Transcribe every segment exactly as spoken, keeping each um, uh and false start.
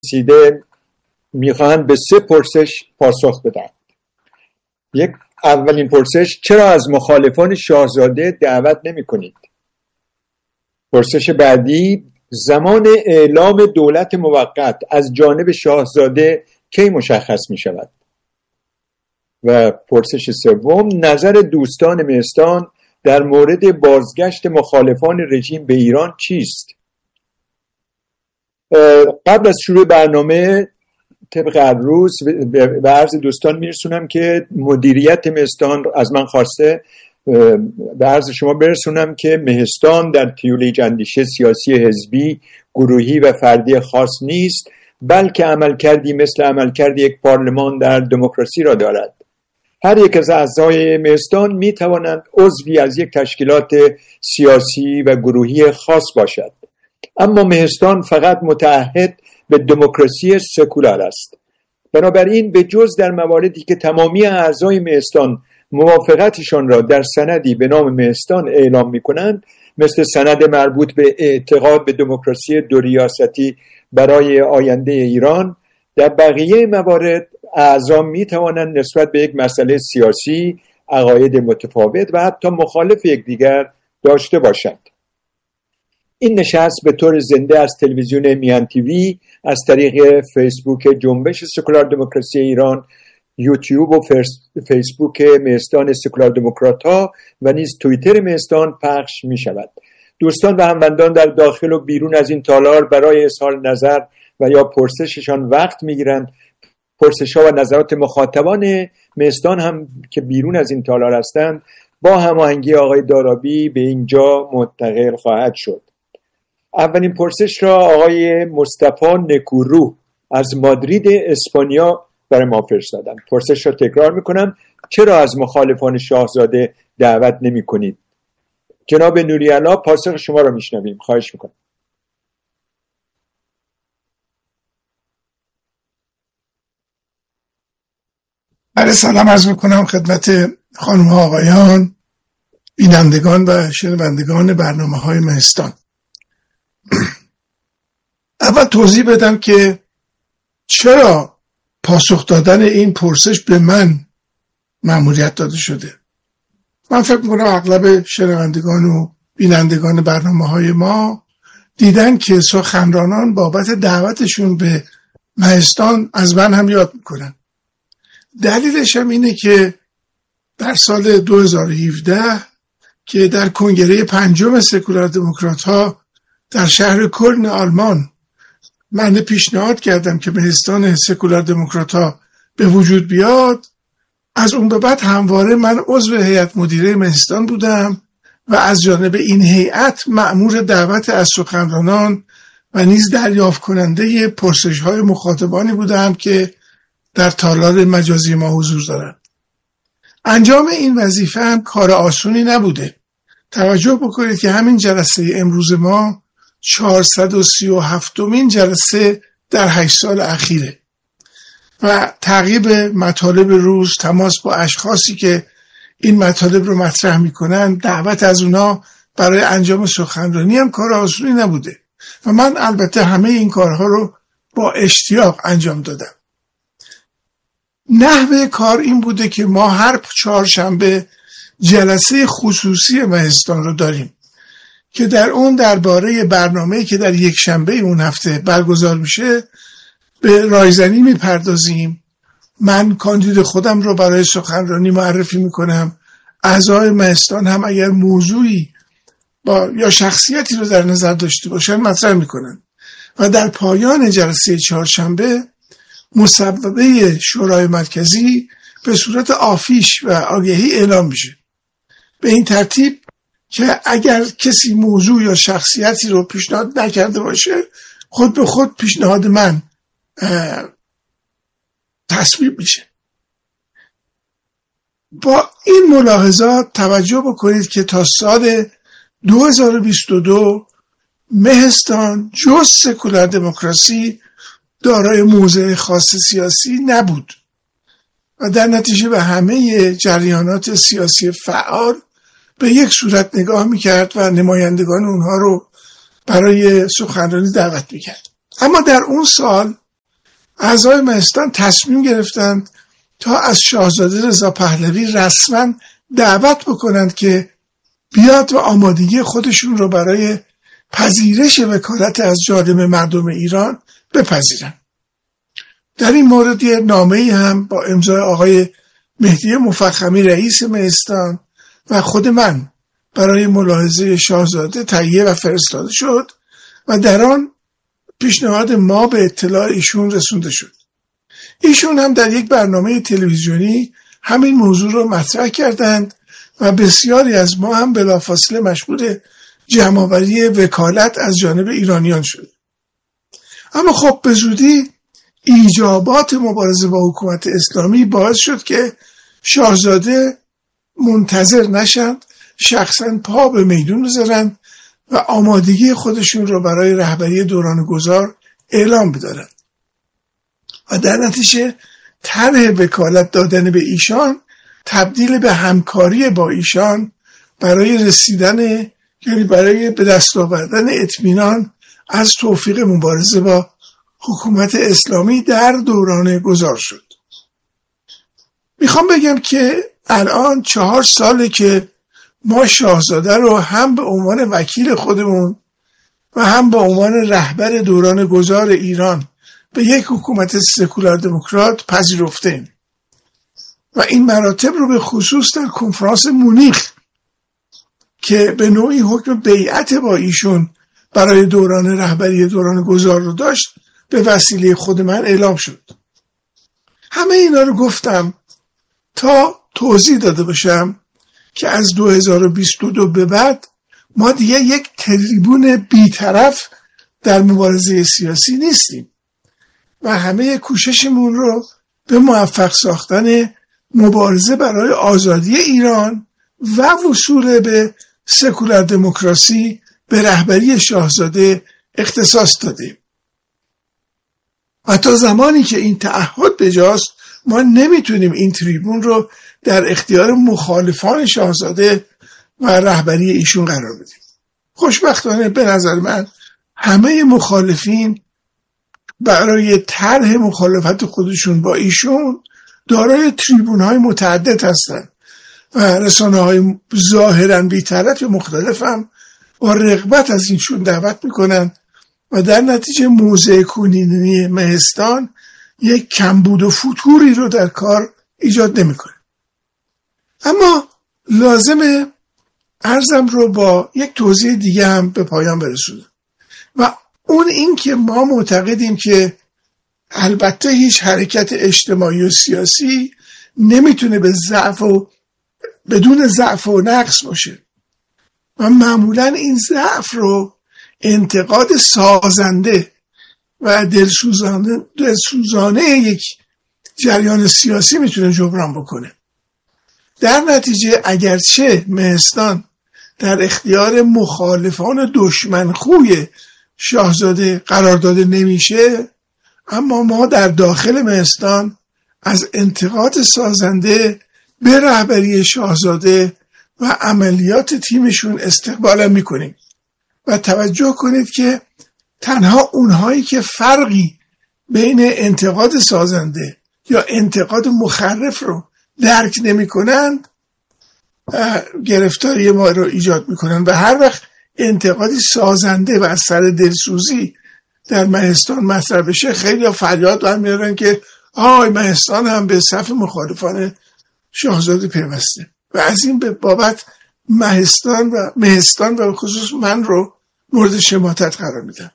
رسیده میخواهند به سه پرسش پاسخ بدن. یک، اولین پرسش: چرا از مخالفان شاهزاده دعوت نمی کنید؟ پرسش بعدی: زمان اعلام دولت موقت از جانب شاهزاده کی مشخص می شود؟ و پرسش سوم: نظر دوستان مهستان در مورد بازگشت مخالفان رژیم به ایران چیست؟ قبل از شروع برنامه طبق هر روز به عرض دوستان میرسونم که مدیریت مهستان از من خواسته به عرض شما برسونم که مهستان در تیولیج اندیشه سیاسی حزبی، گروهی و فردی خاص نیست، بلکه عملکردی مثل عملکرد یک پارلمان در دموکراسی را دارد. هر یک از اعضای مهستان می توانند عضوی از یک تشکیلات سیاسی و گروهی خاص باشد، اما مهستان فقط متعهد به دموکراسی سکولار است. بنابراین به جز در مواردی که تمامی اعضای مهستان موافقتشان را در سندی به نام مهستان اعلام می کنند، مثل سند مربوط به اعتقاد به دموکراسی دو ریاستی برای آینده ایران، در بقیه موارد اعضا می توانند نسبت به یک مسئله سیاسی عقاید متفاوت و حتی مخالف یکدیگر داشته باشند. این نشست به طور زنده از تلویزیون میهن تیوی، از طریق فیسبوک جنبش سکولار دموکراسی ایران، یوتیوب و فیسبوک مهستان سکولار دموکرات ها و نیز توییتر مهستان پخش می شود. دوستان و هموندان در داخل و بیرون از این تالار برای اظهار نظر و یا پرسششان وقت می گیرند. پرسش ها و نظرات مخاطبان مهستان هم که بیرون از این تالار هستند با هماهنگی آقای دارابی به اینجا منتقل خواهد شد. اولین پرسش را آقای مصطفی نکورو از مادرید اسپانیا برای ما فرستادن. پرسش را تکرار میکنم: چرا از مخالفان شاهزاده دعوت نمی کنید؟ جناب نوری‌علا، پاسخ شما را میشنویم. خواهش میکنم. بله، سلام عرض میکنم خدمت خانم ها آقایان، بینندگان و شنوندگان برنامه های مهستان. اول توضیح بدم که چرا پاسخ دادن این پرسش به من مأموریت داده شده. من فکر میکنم اغلب شنوندگان و بینندگان برنامه های ما دیدن که سخنرانان بابت دعوتشون به مهستان از من هم یاد میکنن. دلیلش هم اینه که در سال دو هزار و هفده که در کنگره پنجم سکولار دموکرات ها در شهر کلن آلمان من پیشنهاد کردم که مهستان سکولار دموکرات ها به وجود بیاد، از اون به بعد همواره من عضو هیئت مدیره مهستان بودم و از جانب این هیئت مأمور دعوت از سخنرانان و نیز دریافت کننده پرسش های مخاطبانی بودم که در تالار مجازی ما حضور دارند. انجام این وظیفه هم کار آسونی نبوده. توجه بکنید که همین جلسه امروز ما چهارصد و سی و هفتمین جلسه در هشت سال اخیره و تعقیب مطالب روز، تماس با اشخاصی که این مطالب رو مطرح میکنن، دعوت از اونا برای انجام سخنرانی هم کار آسونی نبوده و من البته همه این کارها رو با اشتیاق انجام دادم. نحوه کار این بوده که ما هر چهارشنبه جلسه خصوصی مهستان رو داریم که در اون درباره برنامه‌ای که در یک شنبه اون هفته برگزار میشه به رایزنی میپردازیم. من کاندید خودم رو برای سخنرانی معرفی میکنم. اعضای مهستان هم اگر موضوعی با یا شخصیتی رو در نظر داشته باشن مطرح میکنن و در پایان جلسه چهارشنبه مصوبه شورای مرکزی به صورت آفیش و آگهی اعلام میشه. به این ترتیب که اگر کسی موضوع یا شخصیتی رو پیشنهاد نکرده باشه، خود به خود پیشنهاد من تصویب میشه. با این ملاحظات توجه بکنید که تا سال دو هزار و بیست و دو مهستان جز سکولار دموکراسی دارای موضع خاص سیاسی نبود و در نتیجه به همه جریانات سیاسی فعال به یک صورت نگاه میکرد و نمایندگان اونها رو برای سخنرانی دعوت میکرد. اما در اون سال اعضای مهستان تصمیم گرفتند تا از شاهزاده رضا پهلوی رسما دعوت بکنند که بیاد و آمادگی خودشون رو برای پذیرش وکالت از جانب مردم ایران بپذیرن. در این مورد یه نامه‌ای هم با امضای آقای مهدی مفخمی رئیس مهستان و خود من برای ملاحظه شاهزاده تهیه و فرستاده شد و در آن پیشنهاد ما به اطلاع ایشون رسونده شد. ایشون هم در یک برنامه تلویزیونی همین موضوع رو مطرح کردند و بسیاری از ما هم بلافاصله مشغول جمع‌آوری وکالت از جانب ایرانیان شد. اما خب به زودی ایجابات مبارزه با حکومت اسلامی باعث شد که شاهزاده منتظر نشند، شخصا پا به میدون بذارند و آمادگی خودشون رو برای رهبری دوران گذار اعلام بدارند و در نتیجه طرح وکالت دادن به ایشان تبدیل به همکاری با ایشان برای رسیدن، یعنی برای به دست آوردن اطمینان از توفیق مبارزه با حکومت اسلامی در دوران گذار شد. میخوام بگم که الان چهار ساله که ما شاهزاده رو هم به عنوان وکیل خودمون و هم به عنوان رهبر دوران گذار ایران به یک حکومت سکولار دموکرات پذیرفتیم و این مراتب رو به خصوص در کنفرانس مونیخ که به نوعی حکم بیعت با ایشون برای دوران رهبری دوران گذار رو داشت به وسیله خود من اعلام شد. همه اینا رو گفتم تا توضیح داده باشم که از دو هزار و بیست و دو به بعد ما دیگه یک تریبون بیطرف در مبارزه سیاسی نیستیم و همه کوششمون رو به موفق ساختن مبارزه برای آزادی ایران و وصول به سکولار دموکراسی به رهبری شاهزاده اختصاص دادیم. و تا زمانی که این تعهد بجاست ما نمیتونیم این تریبون رو در اختیار مخالفان شاهزاده و رهبری ایشون قرار بدیم. خوشبختانه به نظر من همه مخالفین برای طرح مخالفت خودشون با ایشون دارای تریبون های متعدد هستند و رسانه های ظاهرا بی‌طرف مختلف هم با رغبت از اینشون دعوت میکنن و در نتیجه موضع کنونی مهستان یک کمبود و فتوری رو در کار ایجاد نمیکنه. اما لازمه عرضم رو با یک توضیح دیگه هم به پایان برسونم و اون این که ما معتقدیم که البته هیچ حرکت اجتماعی و سیاسی نمیتونه به ضعف و بدون ضعف و نقص باشه و معمولا این ضعف رو انتقاد سازنده و دلسوزانه, دلسوزانه یک جریان سیاسی میتونه جبران بکنه. در نتیجه اگرچه مهستان در اختیار مخالفان دشمنخوی شاهزاده قرار داده نمیشه، اما ما در داخل مهستان از انتقاد سازنده به رهبری شاهزاده و عملیات تیمشون استقبال میکنیم و توجه کنید که تنها اونهایی که فرقی بین انتقاد سازنده یا انتقاد مخرف رو درک نمی کنند گرفتاری ما رو ایجاد می کنند و هر وقت انتقادی سازنده و از سر دلسوزی در مهستان مطرح بشه خیلی فریاد برمی میارن که آی مهستان هم به صف مخالفان شاهزاده پیوسته و از این به بابت مهستان و مهستان و خصوص من رو مورد شماتت قرار میدم.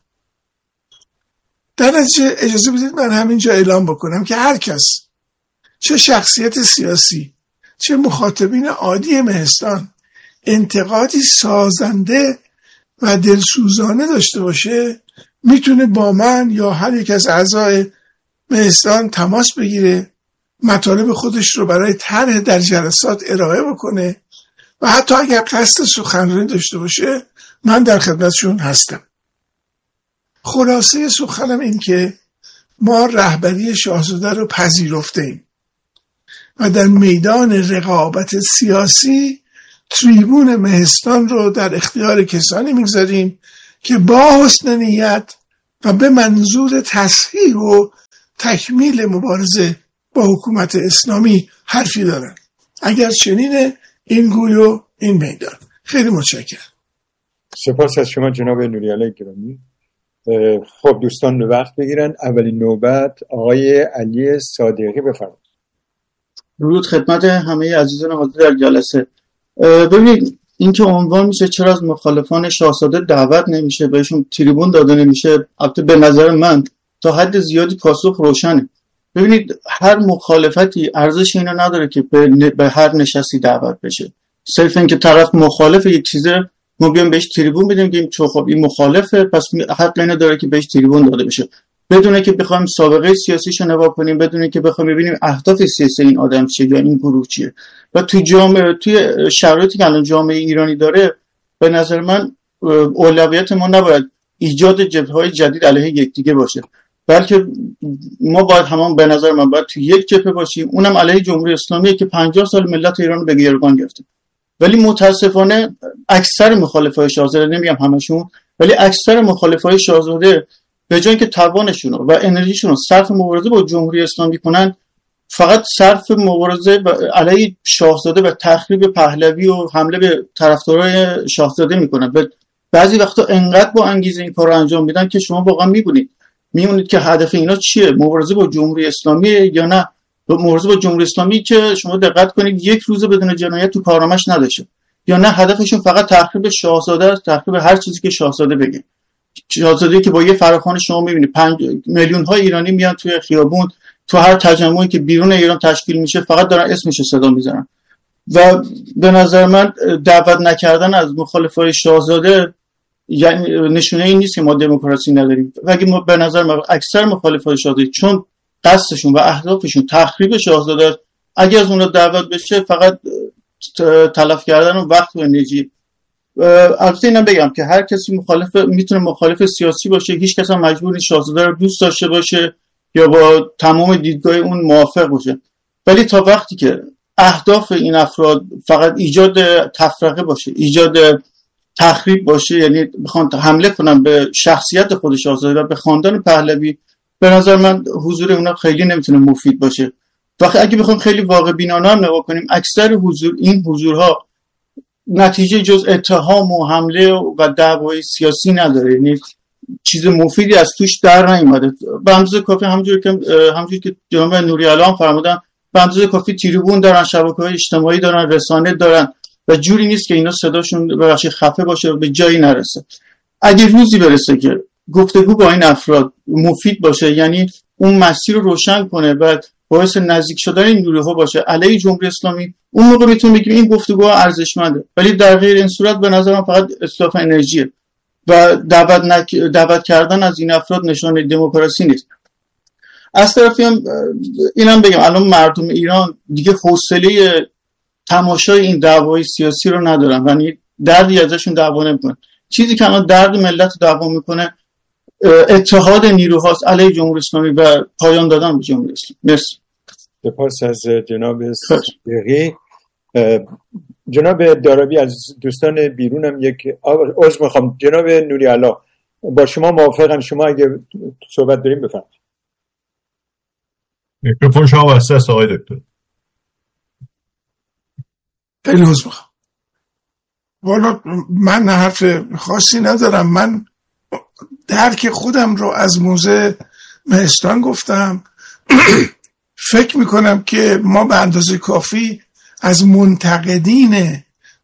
در نتیجه اجازه بدید من همینجا اعلام بکنم که هر کس، چه شخصیت سیاسی چه مخاطبین عادی مهستان، انتقادی سازنده و دلسوزانه داشته باشه میتونه با من یا هر یک از اعضای مهستان تماس بگیره، مطالب خودش رو برای طرح در جلسات ارائه بکنه و حتی اگر قصد سخنرانی داشته باشه من در خدمتشون هستم. خلاصه سخنم این که ما رهبری شاهزاده رو پذیرفته ایم و در میدان رقابت سیاسی تریبون مهستان رو در اختیار کسانی میگذاریم که با حسن نیت و به منظور تصحیح و تکمیل مبارزه با حکومت اسلامی حرفی دارن. اگر چنینه این گوی و این میدان. خیلی متشکرم. سپاس از شما جناب نوری‌علی گرامی. خب دوستان وقت بگیرن. اولین نوبت آقای علی صادقی بفرمایید. درود خدمت همه عزیزان حاضر در جلسه. ببینید این که عنوان میشه چرا از مخالفان شاهزاده دعوت نمیشه، بهشون تریبون داده نمیشه، البته به نظر من تا حد زیادی پاسخ روشنه. ببینید هر مخالفتی ارزش اینو نداره که به, ن... به هر نشستی دعوت بشه. صرف این که طرف مخالف یک چیزه ما بیام بهش تریبون بدیم که چون خب این مخالفه پس حق اینو داره که بهش تریبون داده بشه، بدون که بخوایم سابقه سیاسیشو نگاه کنیم، بدون که بخوایم ببینیم اهداف سیاسی این آدم چیه یا این گروه چیه. و توی جامعه توی شرایطی که الان جامعه ایرانی داره به نظر من اولویت ما نباید ایجاد جبهه‌های جدید علیه یکدیگه باشه، بلکه ما باید همان به نظر من باید توی یک جبهه باشیم، اونم علیه جمهوری اسلامی که پنجاه سال ملت ایران رو به گروگان گرفته. ولی متاسفانه اکثر مخالفای شاهزاده، نمیگم همشون، ولی اکثر مخالفای شاهزاده به جای که توانشون و انرژیشون رو صرف مبارزه با جمهوری اسلامی کنن، فقط صرف مبارزه علیه شاهزاده و تخریب پهلوی و حمله به طرفدارای شاهزاده میکنن. و بعضی وقتا انقدر با انگیزه این کار رو انجام میدن که شما واقعا میبینید میمونید که هدف اینا چیه، مبارزه با جمهوری اسلامی یا نه مبارزه با جمهوری اسلامی که شما دقت کنید یک روز بدون جنایت تو کارنامه‌اش نداشته، یا نه هدفشون فقط تخریب شاهزاده است، تخریب هر چیزی که شاهزاده بگه. شاهزاده که با یه فراخوان شما میبینید پنج میلیون های ایرانی میان توی خیابون، تو هر تجمعی که بیرون ایران تشکیل میشه فقط دارن اسمش رو صدا میزنن. و به نظر من دعوت نکردن از مخالفای شاهزاده یعنی نشونه این نیست که ما دموکراسی نداریم. اگه ما به نظر من اکثر مخالفای شاهزاده چون قصدشون و اهدافشون تخریب شاهزاده است، اگه از اونها دعوت بشه فقط تلف کردن وقت و انرژی. البته اینم بگم که هر کسی مخالف میتونه مخالف سیاسی باشه، هیچ کس هم مجبور نیست شاهزاده رو دوست داشته باشه یا با تمام دیدگاه اون موافق باشه. ولی تا وقتی که اهداف این افراد فقط ایجاد تفرقه باشه، ایجاد تخریب باشه، یعنی بخوان حمله کنن به شخصیت خود شاهزاده و به خاندان پهلوی، به نظر من حضور اونا خیلی نمیتونه مفید باشه. وقتی اگه بخوام خیلی واقع بینانه هم نگاه کنیم، اکثر حضور این حضورها نتیجه جز اتهام و حمله و دعوای سیاسی نداره، یعنی چیز مفیدی از توش در نیومده. به اندازه کافی همونجوری که همونجوری که جناب نوری‌علی هم فرمودن، به اندازه کافی تریبون دارن، شبکه‌های اجتماعی دارن، رسانه دارن و جوری نیست که اینا صداشون ببخشید خفه باشه و به جایی نرسه. اگه روزی برسه که گفتگو با این افراد مفید باشه، یعنی اون مسیر رو روشن کنه و باعث نزدیک شدن این گروه‌ها باشه علیه جمهوری اسلامی، اون موقع میتونیم بگیم این گفتگوها ارزشمنده. ولی در غیر این صورت به نظرم فقط اصلاف انرژیه و دعوت نک... دعوت کردن از این افراد نشانه دموکراسی نیست. از طرفی هم اینم بگم الان مردم ایران دیگه حوصله تماشای این دعوای سیاسی رو ندارن، یعنی دردی ازشون دعوا نمیکنه. چیزی که الان درد ملت دعوا میکنه اتحاد نیروهاست علیه جمهوری اسلامی و پایان دادن به جمهوری اسلامی. مرسی. سپاس از جناب صادقی. جناب دارابی از دوستان بیرونم یک عذر میخوام. جناب نوری‌علی با شما موافقم، شما اگه صحبت داریم بفرمایید. میکروفون شما بسته است آقای دکتر. خیلی عذر میخوام. والا من حرف خاصی ندارم. من درک خودم رو از موزه مهستان گفتم. فکر میکنم که ما به اندازه کافی از منتقدین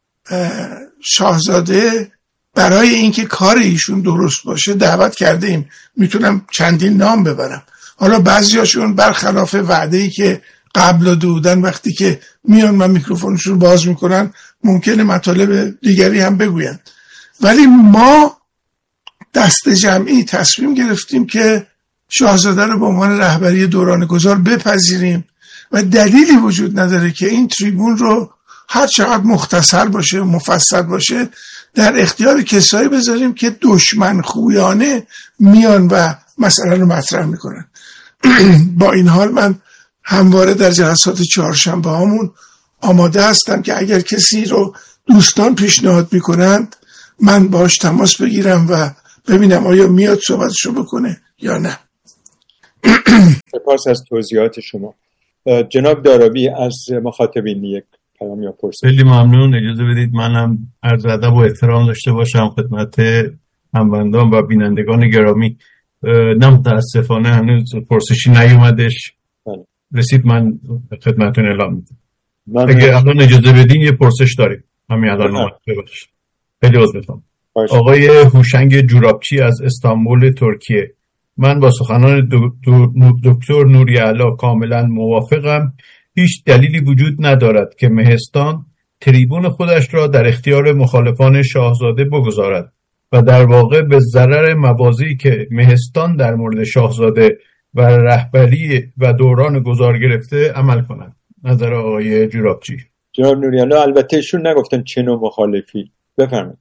شاهزاده برای اینکه کار ایشون درست باشه دعوت کرده ایم. میتونم چندین نام ببرم. حالا بعضیاشون برخلاف وعده‌ای که قبل داده بودن وقتی که میان و میکروفونشون باز میکنن ممکنه مطالب دیگری هم بگوین، ولی ما دست جمعی تصمیم گرفتیم که شاهزاده رو به عنوان رهبری دوران گذار بپذیریم و دلیلی وجود نداره که این تریبون رو هر چقدر مختصر باشه و مفصل باشه در اختیار کسایی بذاریم که دشمن خویانه میان و مسئله رو مطرح میکنن. با این حال من همواره در جلسات چهارشنبه هامون آماده هستم که اگر کسی رو دوستان پیشنهاد میکنند من باهاش تماس بگیرم و ببینم آیا میاد صحبتشو بکنه یا نه. سپاس از توضیحات شما. جناب دارابی از مخاطبین یک پیام یا پرسش. خیلی ممنون. اجازه بدید منم عرض ادب و احترام داشته باشم خدمت هموندان و بینندگان گرامی. نه متاسفانه هنوز پرسشی نیومدش. بله. رسید من خدمتتون اعلام میدم. اگه الان اجازه بدین یه پرسش داریم. همین الان اومد ببخشید. خیلی عذر میخوام. آقای هوشنگ جورابچی از استانبول ترکیه: من با سخنان دکتر نوریعلی کاملا موافقم. هیچ دلیلی وجود ندارد که مهستان تریبون خودش را در اختیار مخالفان شاهزاده بگذارد و در واقع به ضرر مواضعی که مهستان در مورد شاهزاده و رهبری و دوران گذار گرفته عمل کند. نظر آقای جورابچی. جناب نوریعلی البته ایشون نگفتن چه نوع مخالفی. بفرمایید.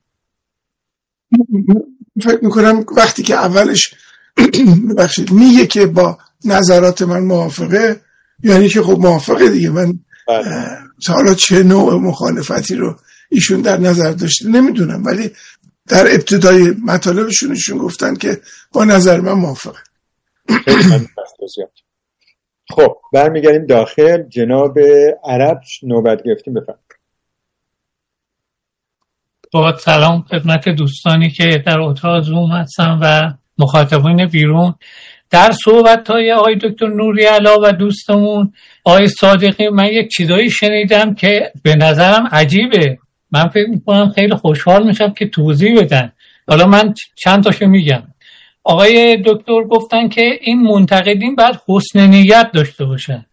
فکر میکنم وقتی که اولش ببخشید میگه که با نظرات من موافقه، یعنی که خب موافقه دیگه. من حالا چه نوع مخالفتی رو ایشون در نظر داشته نمیدونم، ولی در ابتدای مطالبشون ایشون گفتن که با نظر من موافقه. خب برمیگردیم داخل. جناب عرب نوبت گرفتیم، بفرمایید. با سلام خدمت دوستانی که در اتاق زوم هستن و مخاطبین بیرون. در صحبت‌های آقای دکتر نوریعلی و دوستمون آقای صادقی من یک چیزایی شنیدم که به نظرم عجیبه. من فکر می‌کنم خیلی خوشحال میشم که توضیح بدن. حالا من چند تاشو میگم. آقای دکتر گفتن که این منتقدین باید حسن نیت داشته باشن،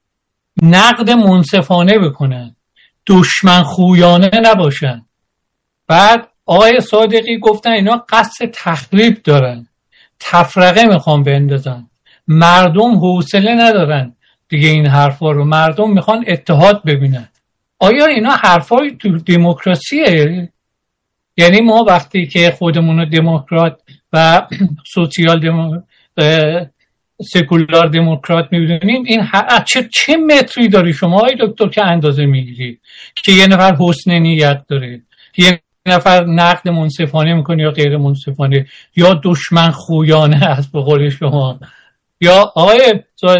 نقد منصفانه بکنن، دشمن خویانه نباشن. بعد آقای صادقی گفتن اینا قصد تخریب دارن، تفرقه میخوان بندازن، مردم حوصله ندارن دیگه این حرفا رو، مردم میخوان اتحاد ببینن. آیا اینا حرفای تو دموکراسیه؟ یعنی ما وقتی که خودمون رو دموکرات و سوسیال دموکرات سکولار دموکرات می‌بینیم، این ه... چه چه متری داری شما آقای دکتر که اندازه میگیری که یه نفر حسن نیت داره، یه نفر نقد منصفانه میکنه یا غیر منصفانه، یا دشمن خویانه است به قول شما، یا آقای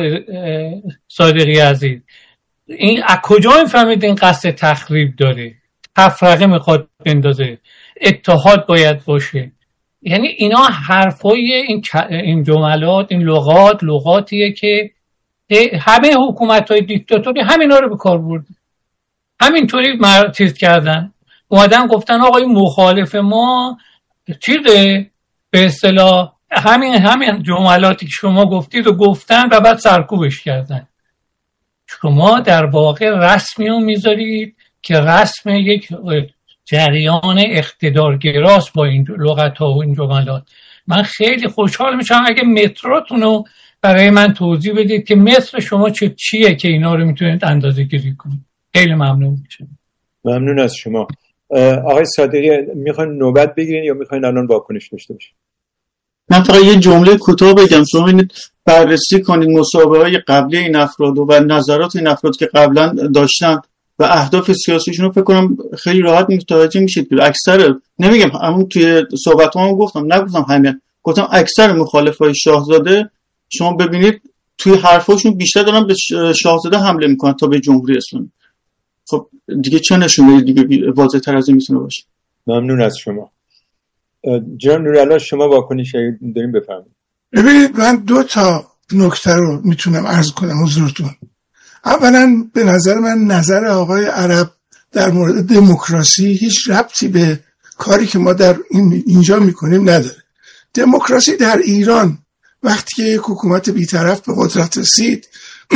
صادقی عزیز این از کجا میفهمید این قصد تخریب داره، تفرقه میخواد بندازه، اتحاد باید باشه؟ یعنی اینا حرفای این این جملات، این لغات لغاتیه که همه حکومت‌های دیکتاتوری همینا رو به کار بردن، همینطوری چیز کردن، اومدن گفتن آقای مخالف ما چیزه، به اصطلاح همین همین جملاتی که شما گفتید و گفتن و بعد سرکوبش کردن. شما در واقع رسمی رو میذارید که رسم یک جریان اقتدارگراست با این لغت ها و این جملات. من خیلی خوشحال میشم اگه متراتون رو برای من توضیح بدید که متر شما چه چیه که اینا رو میتونید اندازه گیری کنید. خیلی ممنون میشم. ممنون از شما. آقای صادقی میخواین نوبت بگیرین یا میخواین الان واکنش داشته باشین؟ من فقط یه جمله کوتاه بگم. شما اینید بررسی کنید مسابقه های قبلی این افراد و نظرات این افراد که قبلا داشتن و اهداف سیاسیشون رو فکر کنم خیلی راحت متوجه میشید که اکثر، نمیگم همون توی صحبتامو گفتم، نگفتم همین، گفتم اکثر مخالفای شاهزاده شما ببینید توی حرفاشون بیشتر دارن به شاهزاده حمله میکنن تا به جمهوری اسلامی. خب دیگه چه نشونه دیگه واضح تر از این میتونه باشه؟ ممنون از شما. جناب نوریعلی شما واکنش دارین بفرمایید. ببینید من دو تا نکته رو میتونم عرض کنم حضورتون. اولا به نظر من نظر آقای عرب در مورد دموکراسی هیچ ربطی به کاری که ما در اینجا میکنیم نداره. دموکراسی در ایران وقتی که یک حکومت بی‌طرف به قدرت رسید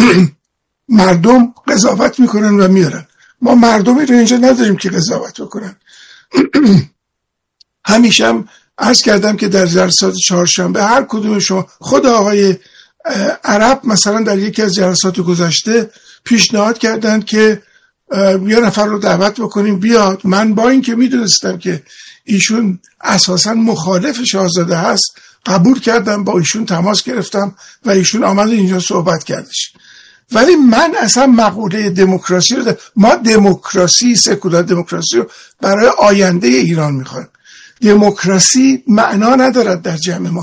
مردم قضاوت میکنن و میارن. ما مردمی رو اینجا نداریم که قضاوت بکنن. همیشه هم عرض کردم که در جلسات چهارشنبه هر کدوم شما، خود آقای عرب مثلا در یکی از جلسات گذشته پیشنهاد کردند که یه نفر رو دعوت بکنیم بیاد. من با این که میدونستم که ایشون اساساً مخالف شاهزاده هست قبول کردم، با ایشون تماس گرفتم و ایشون آمد اینجا صحبت کردش. ولی من اصلا مقوله دموکراسی رو، ما دموکراسی سکولار دموکراسی رو برای آینده ایران میخوایم. دموکراسی معنا ندارد در جمع ما.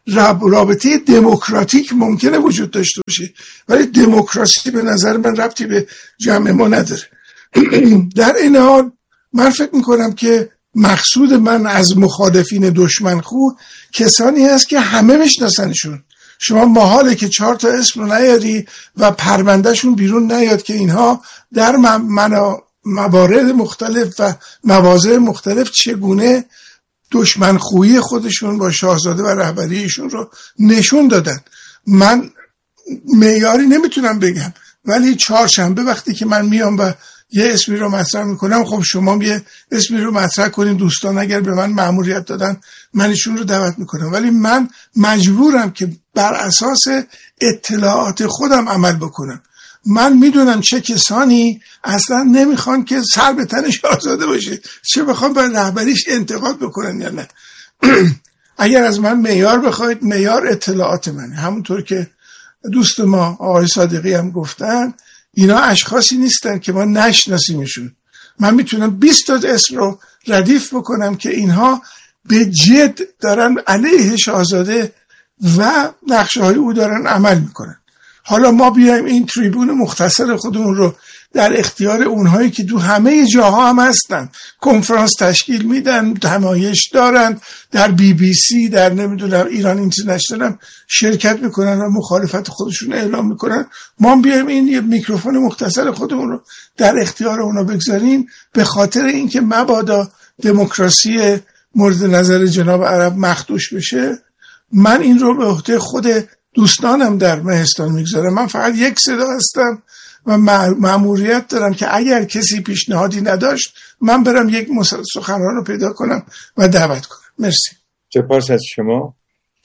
رابطه دموکراتیک ممکنه وجود داشته باشه، ولی دموکراسی به نظر من ربطی به جمع ما نداره. در این حال من فکر میکنم که مقصود من از مخالفین دشمن خو کسانی هست که همه میشناسنشون. شما محاله که چهار تا اسم رو نیاری و پروندهشون بیرون نیاد که اینها در موارد مختلف و مواضع مختلف چگونه دشمن خویی خودشون با شاهزاده و رهبریشون رو نشون دادن. من معیاری نمیتونم بگم، ولی چهارشنبه وقتی که من میام و یه اسمی رو مطرح میکنم، خب شما یه اسمی رو مطرح کنین، دوستان اگر به من مأموریت دادن من ایشون رو دعوت میکنم، ولی من مجبورم که بر اساس اطلاعات خودم عمل بکنم. من میدونم چه کسانی اصلا نمیخوان که سر به تن شاهزاده باشه، چه بخوام بر رهبریش انتقاد بکنن یا نه. اگر از من معیار بخواید، معیار اطلاعات منه. همونطور که دوست ما آقای صادقی هم گفتن، اینا اشخاصی نیستن که ما نشناسیمشون. من میتونم بیست تا اسم رو ردیف بکنم که اینها به جد دارن علیه شاهزاده و نقشه های او دارن عمل میکنن. حالا ما بیایم این تریبون مختصر خودمون رو در اختیار اونهایی که دو همه جاها هم هستن، کنفرانس تشکیل میدن، همایش دارن، در بی بی سی، در نمیدونم ایران اینترنشنال هم شرکت میکنن و مخالفت خودشون اعلام میکنن. ما بیایم این یه میکروفون مختصر خودمون رو در اختیار اونا بگذاریم به خاطر اینکه مبادا دموکراسی مورد نظر جناب عرب مخدوش بشه. من این رو به عهده خود دوستانم در مهستان میگذارم. من فقط یک صدا هستم و مأموریت دارم که اگر کسی پیشنهادی نداشت من برم یک سخنران رو پیدا کنم و دعوت کنم. مرسی. سپاس از شما.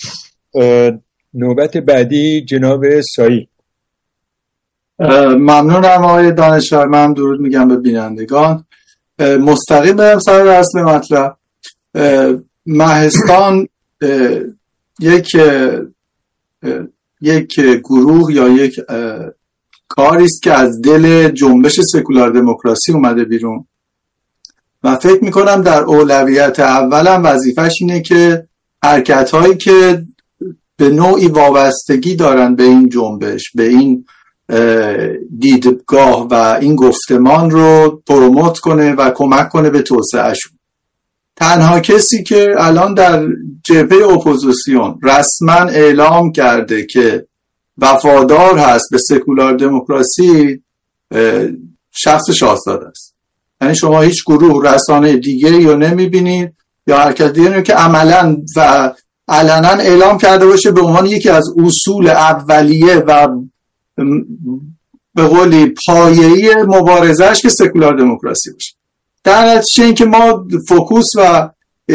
نوبت بعدی جناب سایی. ممنونم آقای دانشور. من درود میگم به بینندگان. مستقیم برم سر اصل مطلب. مهستان یک یک گروه یا یک کاری است که از دل جنبش سکولار دموکراسی اومده بیرون و فکر میکنم در اولویت اولم وظیفش اینه که حرکت هایی که به نوعی وابستگی دارن به این جنبش، به این دیدگاه و این گفتمان رو پروموت کنه و کمک کنه به توسعهشون. تنها کسی که الان در جبهه اپوزیسیون رسما اعلام کرده که وفادار هست به سکولار دموکراسی شخص شاهزاده است. یعنی شما هیچ گروه رسانه دیگه رو نمیبینید یا حرکت دیگه رو که عملا و علنا اعلام کرده باشه به عنوان یکی از اصول اولیه و به قولی پایه‌ای مبارزه‌اش که سکولار دموکراسی باشه. در نتیجه این که ما فوکوس و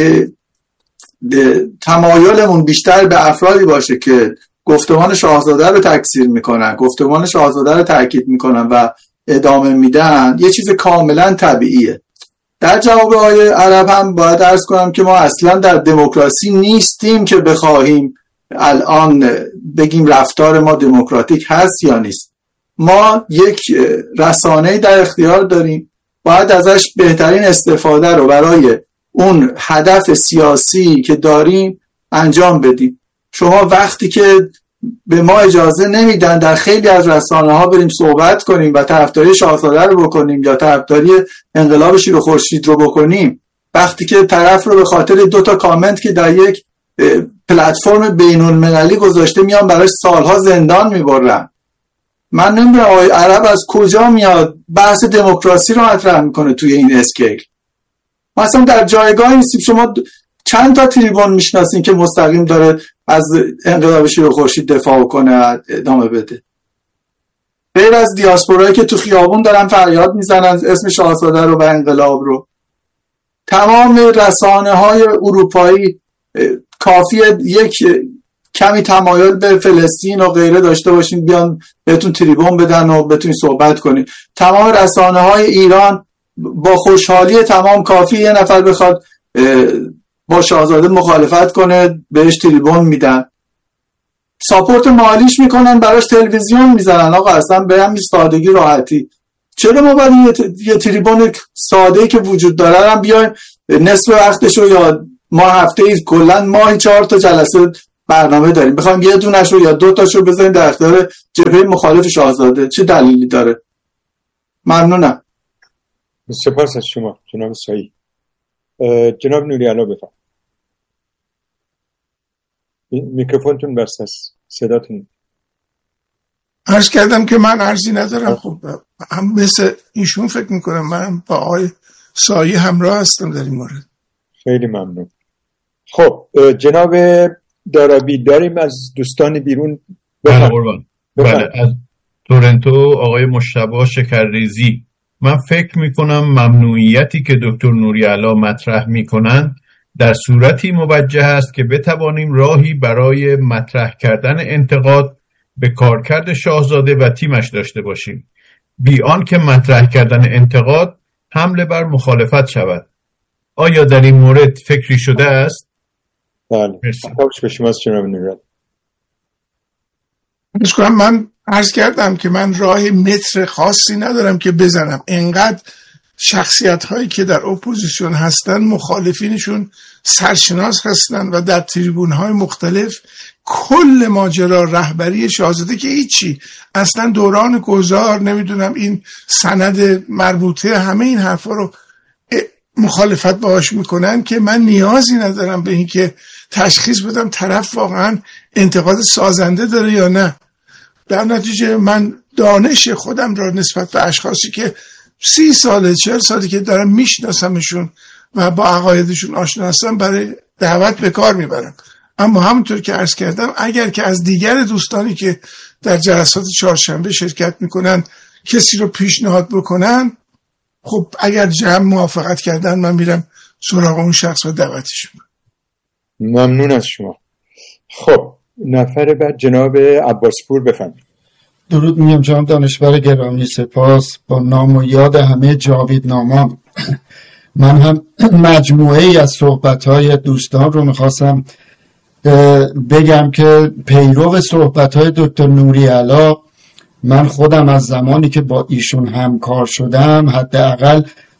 تمایلمون بیشتر به افرادی باشه که گفتمان شاهزاده رو تکثیر میکنن، گفتمان شاهزاده رو تاکید میکنن و ادامه میدن، یه چیز کاملا طبیعیه. در جواب آقای عرب هم باید عرض کنم که ما اصلا در دموکراسی نیستیم که بخواهیم الان بگیم رفتار ما دموکراتیک هست یا نیست. ما یک رسانه‌ای در اختیار داریم، باید ازش بهترین استفاده رو برای اون هدف سیاسی که داریم انجام بدیم. شما وقتی که به ما اجازه نمیدن در خیلی از رسانه ها بریم صحبت کنیم و طرفداری شاهزاده رو بکنیم یا طرفداری انقلاب شیر و خورشید رو بکنیم، وقتی که طرف رو به خاطر دو تا کامنت که در یک پلتفرم بین‌المللی گذاشته میان براش سالها زندان میبرن. من نمیدونم آقای عرب از کجا میاد بحث دموکراسی رو مطرح میکنه توی این اسکیل. مثلا در جایگاه نیستیم. شما چند تا تریبون میشناسین که مستقیم داره از انقلاب شیر و خورشید دفاع کنه ادامه بده؟ غیر از دیاسپورایی که تو خیابون دارن فریاد میزنن اسم شاهزاده رو و انقلاب رو. تمام رسانه های اروپایی کافیه یک کمی تمایل به فلسطین و غیره داشته باشین بیان بهتون تریبون بدن و بتونین صحبت کنین. تمام رسانه های ایران با خوشحالی تمام کافی یه نفر بخواد با شاهزاده مخالفت کنه بهش تریبون میدن، ساپورت مالیش میکنن، براش تلویزیون میزنن. آقا اصلا به همین سادگی راحتی چرا ما باید یه تریبون ساده‌ای که وجود داره هم بیایم نصف وقتشو یا ما هفته ای کلا ماهی چهار تا جلسه برنامه داریم، بخوام یه دونه‌شو یا دو تاشو بزنیم در اختیار جبهه مخالف شاهزاده، چه دلیلی داره؟ ممنونم. سپاس از شما جناب سایی. جناب نوری علا بفرمایید. میکروفونتون بسته است، صداتون. عرض کردم که من عرضی ندارم. خب هم مثل ایشون فکر میکنم من با آقای سایی همراه هستم در این مورد. خیلی ممنون. خب جناب دارابی داریم از دوستان بیرون. بله قربان. بله از تورنتو آقای مجتبی شکرریزی. من فکر میکنم ممنوعیتی که دکتر نوری علا مطرح میکنند در صورتی موجه است که بتوانیم راهی برای مطرح کردن انتقاد به کارکرد شاهزاده و تیمش داشته باشیم، بی آن که مطرح کردن انتقاد حمله بر مخالفت شود. آیا در این مورد فکری شده است؟ بله. خوش به شما جناب نوری. من عرض کردم که من راه متر خاصی ندارم که بزنم. انقدر شخصیت هایی که در اپوزیسیون هستن مخالفینشون سرشناس هستن و در تریبون های مختلف کل ماجرا رهبری شاهزاده که هیچی، اصلا دوران گذار نمیدونم این سند مربوطه همه این حرفا رو مخالفت باهاش میکنن که من نیازی ندارم به این که تشخیص بدم طرف واقعا انتقاد سازنده داره یا نه. در نتیجه من دانش خودم را نسبت به اشخاصی که سی ساله چهل سالی که دارم میشناسمشون و با عقایدشون آشنا هستم برای دعوت به کار میبرم. اما همونطور که عرض کردم اگر که از دیگر دوستانی که در جلسات چهارشنبه شرکت میکنن کسی رو پیشنهاد بکنن، خب اگر جمع موافقت کردن من میرم سراغ اون شخص و دعوتش میکنم. ممنون از شما. خب نفر بعد جناب عباسپور بفرمایید. درود میگم جناب دانشور گرامی، سپاس با نام و یاد همه جاویدنامان. من هم مجموعه ای از صحبت‌های دوستان رو میخواستم بگم که پیرو صحبت‌های دکتر نوری علا، من خودم از زمانی که با ایشون همکار شدم، حداقل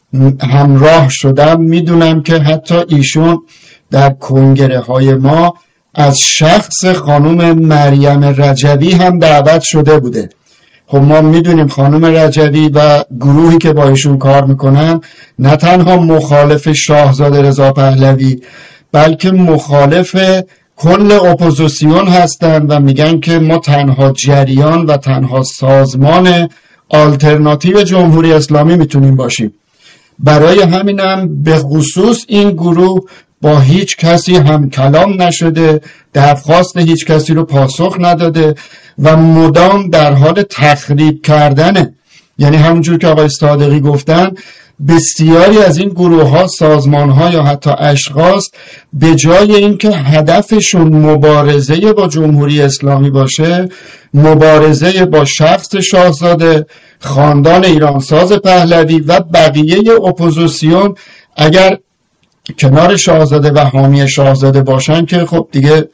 همراه شدم، میدونم که حتی ایشون در کنگره های ما از شخص خانم مریم رجوی هم دعوت شده بوده. خب ما میدونیم خانم رجوی و گروهی که با ایشون کار میکنن نه تنها مخالف شاهزاده رضا پهلوی بلکه مخالف کل اپوزیسیون هستن و میگن که ما تنها جریان و تنها سازمان آلترناتیو جمهوری اسلامی میتونیم باشیم. برای همینم به خصوص این گروه با هیچ کسی هم کلام نشده، درخواست هیچ کسی رو پاسخ نداده و مدام در حال تخریب کردنه. یعنی همونجور که آقای صادقی گفتن، بسیاری از این گروه ها، سازمان ها یا حتی اشخاص به جای اینکه هدفشون مبارزه با جمهوری اسلامی باشه، مبارزه با شخص شاهزاده، خاندان ایرانساز پهلوی و بقیه اپوزیسیون اگر کنار شاهزاده و حامی شاهزاده باشن که خب دیگه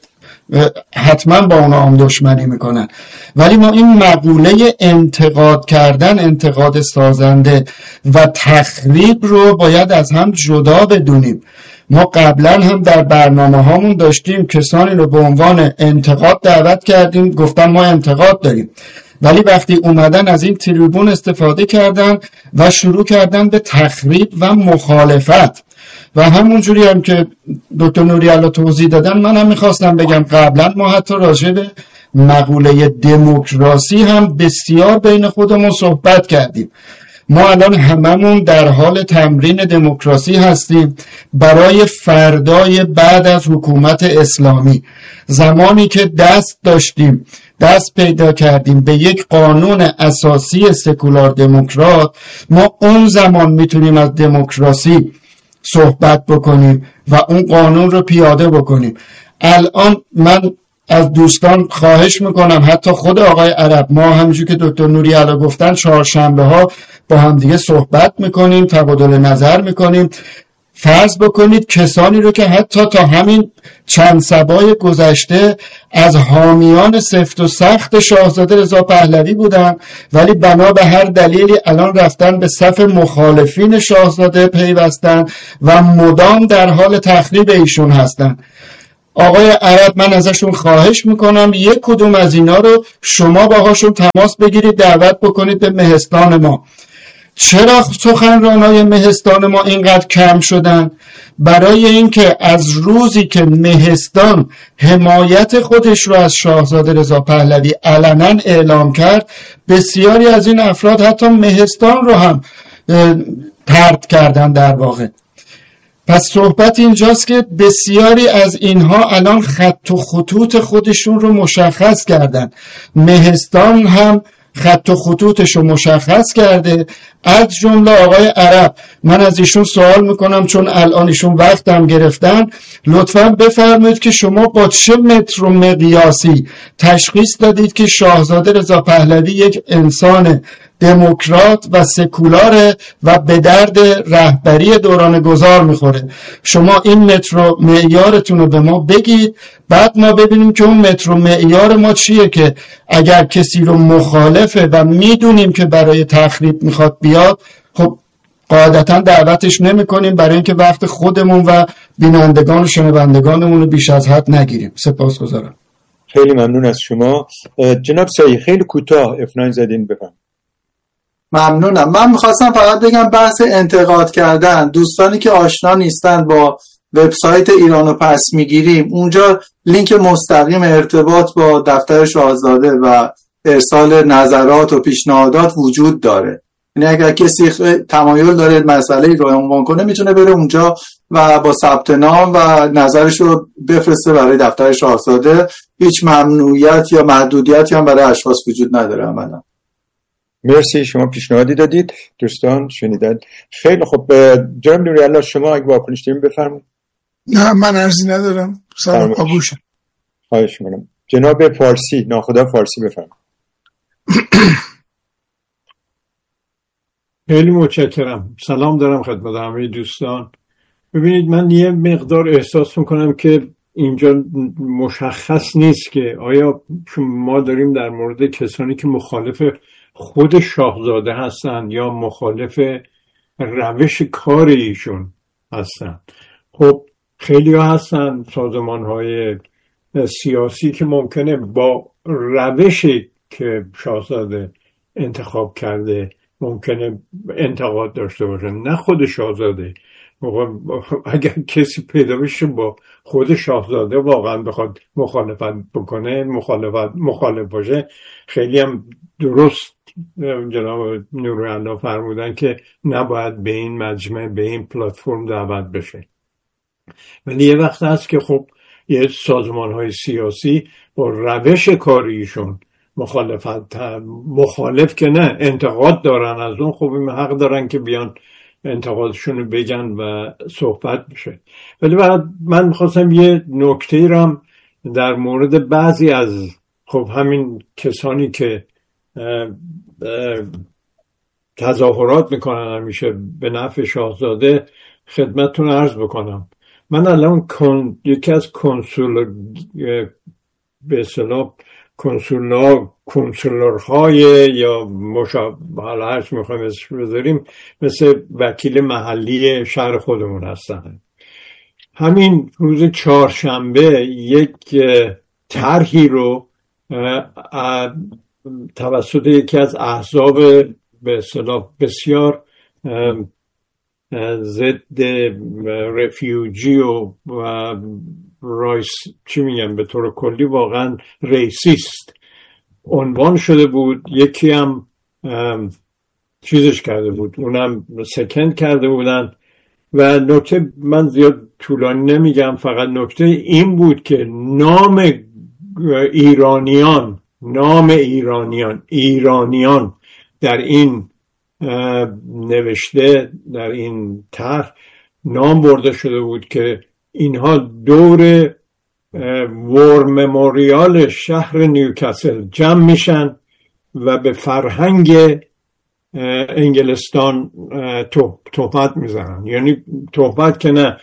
حتما با اونا هم دشمنی میکنن. ولی ما این مقوله انتقاد کردن، انتقاد سازنده و تخریب رو باید از هم جدا بدونیم. ما قبلا هم در برنامه هامون داشتیم کسانی رو به عنوان انتقاد دعوت کردیم، گفتن ما انتقاد داریم، ولی وقتی اومدن از این تریبون استفاده کردن و شروع کردن به تخریب و مخالفت. و همونجوری هم که دکتر نوری علا توضیح دادن، من هم میخواستم بگم قبلا ما حتی راجع به مقوله دموکراسی هم بسیار بین خودمون صحبت کردیم. ما الان هممون در حال تمرین دموکراسی هستیم برای فردای بعد از حکومت اسلامی. زمانی که دست داشتیم، دست پیدا کردیم به یک قانون اساسی سکولار دموکرات، ما اون زمان میتونیم از دموکراسی صحبت بکنیم و اون قانون رو پیاده بکنیم. الان من از دوستان خواهش میکنم، حتی خود آقای عرب، ما همونجور که دکتر نوری علا گفتن چهارشنبه ها با هم دیگه صحبت میکنیم، تبادل نظر میکنیم. فرض بکنید کسانی رو که حتی تا همین چند سبای گذشته از حامیان سفت و سخت شاهزاده رضا پهلوی بودن، ولی بنا به هر دلیلی الان رفتن به صف مخالفین شاهزاده پیوستن و مدام در حال تخریب ایشون هستن. آقای عرب من ازشون خواهش میکنم یک کدوم از اینا رو شما باهاشون تماس بگیرید، دعوت بکنید به مهستان ما. چرا سخنرانای مهستان ما اینقدر کم شدن؟ برای اینکه از روزی که مهستان حمایت خودش رو از شاهزاده رضا پهلوی علنا اعلام کرد، بسیاری از این افراد حتی مهستان رو هم طرد کردن در واقع. پس صحبت اینجاست که بسیاری از اینها الان خط و خطوط خودشون رو مشخص کردن. مهستان هم خط و خطوطش رو مشخص کرده، از جمله آقای عرب. من از ایشون سوال میکنم چون الان ایشون وقتم گرفتن، لطفاً بفرمایید که شما با چه متر و مقیاسی تشخیص دادید که شاهزاده رضا پهلوی یک انسان دموکرات و سکولاره و به درد رهبری دوران گذار میخوره؟ شما این متر و معیارتون رو به ما بگید، بعد ما ببینیم که اون متر و معیار ما چیه، که اگر کسی رو مخالفه و میدونیم که برای تخریب میخواد بیاد، خب قاعدتا دعوتش نمی کنیم، برای اینکه وقت خودمون و بینندگان و شنوندگانمون رو بیش از حد نگیریم. سپاسگزارم. خیلی ممنون از شما. جناب سایی خیلی کوتاه اف ناین زدین بفهم. ممنونم. من میخواستم فقط بگم بحث انتقاد کردن، دوستانی که آشنا نیستن با وبسایت ایرانو پس میگیریم، اونجا لینک مستقیم ارتباط با دفتر شاهزاده و ارسال نظرات و پیشنهادات وجود داره. یعنی اگر کسی تمایل داره مسئله رو عنوان کنه میتونه بره اونجا و با ثبت نام و نظرش رو بفرسته برای دفتر شاهزاده. هیچ ممنوعیت یا محدودیتی هم برای اشخاص وجود نداره عملا. مرسی، شما پیشنهادی دادید، دوستان شنیدن. خیلی خب جناب نوری‌الله شما اگه واکنش دارین بفرمایید. نه من عرضی ندارم، سلام قبول شد. خواهش می‌کنم. جناب فارسی، ناخدا فارسی بفرمایید. خیلی متشکرم. سلام دارم خدمت همه دوستان. ببینید من یه مقدار احساس میکنم که اینجا مشخص نیست که آیا ما داریم در مورد کسانی که مخالف خود شاهزاده هستن یا مخالف روش کار ایشون هستن. خب خیلی ها هستن سازمان های سیاسی که ممکنه با روشی که شاهزاده انتخاب کرده ممکنه انتقاد داشته باشه، نه خود شاهزاده. اگر کسی پیدا بشه با خود شاهزاده واقعا بخواد مخالفت بکنه، مخالفت مخالف باشه، خیلی هم درست جناب نوری‌الله فرمودن که نباید به این مجمع، به این پلتفرم دعوت بشه. ولی یه وقت هست که خب یه سازمان های سیاسی با روش کاریشون مخالفت مخالف که نه انتقاد دارن از اون، خب این حق دارن که بیان انتقادشون رو بگن و صحبت بشه. ولی بعد من میخواستم یه نکته رم در مورد بعضی از خب همین کسانی که اه اه تظاهرات میکنن همیشه به نفع شاهزاده خدمتتون عرض بکنم. من الان کن... یکی از کنسول به اصطلاح کنسولا کنسولرهای یا مشابه هرچی میخوایم اسمش بذاریم مثل وکیل محلی شهر خودمون هستن. همین روز چهارشنبه یک طرحی رو توسط یکی از احزاب به اصطلاح بسیار ضد رفیوجی و رایس چی میگم به طور کلی واقعا ریسیست عنوان شده بود. یکی هم چیزش کرده بود، اونم سکند کرده بودن. و نکته من زیاد طولانی نمیگم، فقط نکته این بود که نام ایرانیان نام ایرانیان ایرانیان در این نوشته، در این طرح نام برده شده بود که اینها دور وار مموریال شهر نیوکاسل جمع میشن و به فرهنگ انگلستان تهمت میزنن. یعنی تهمت که نه،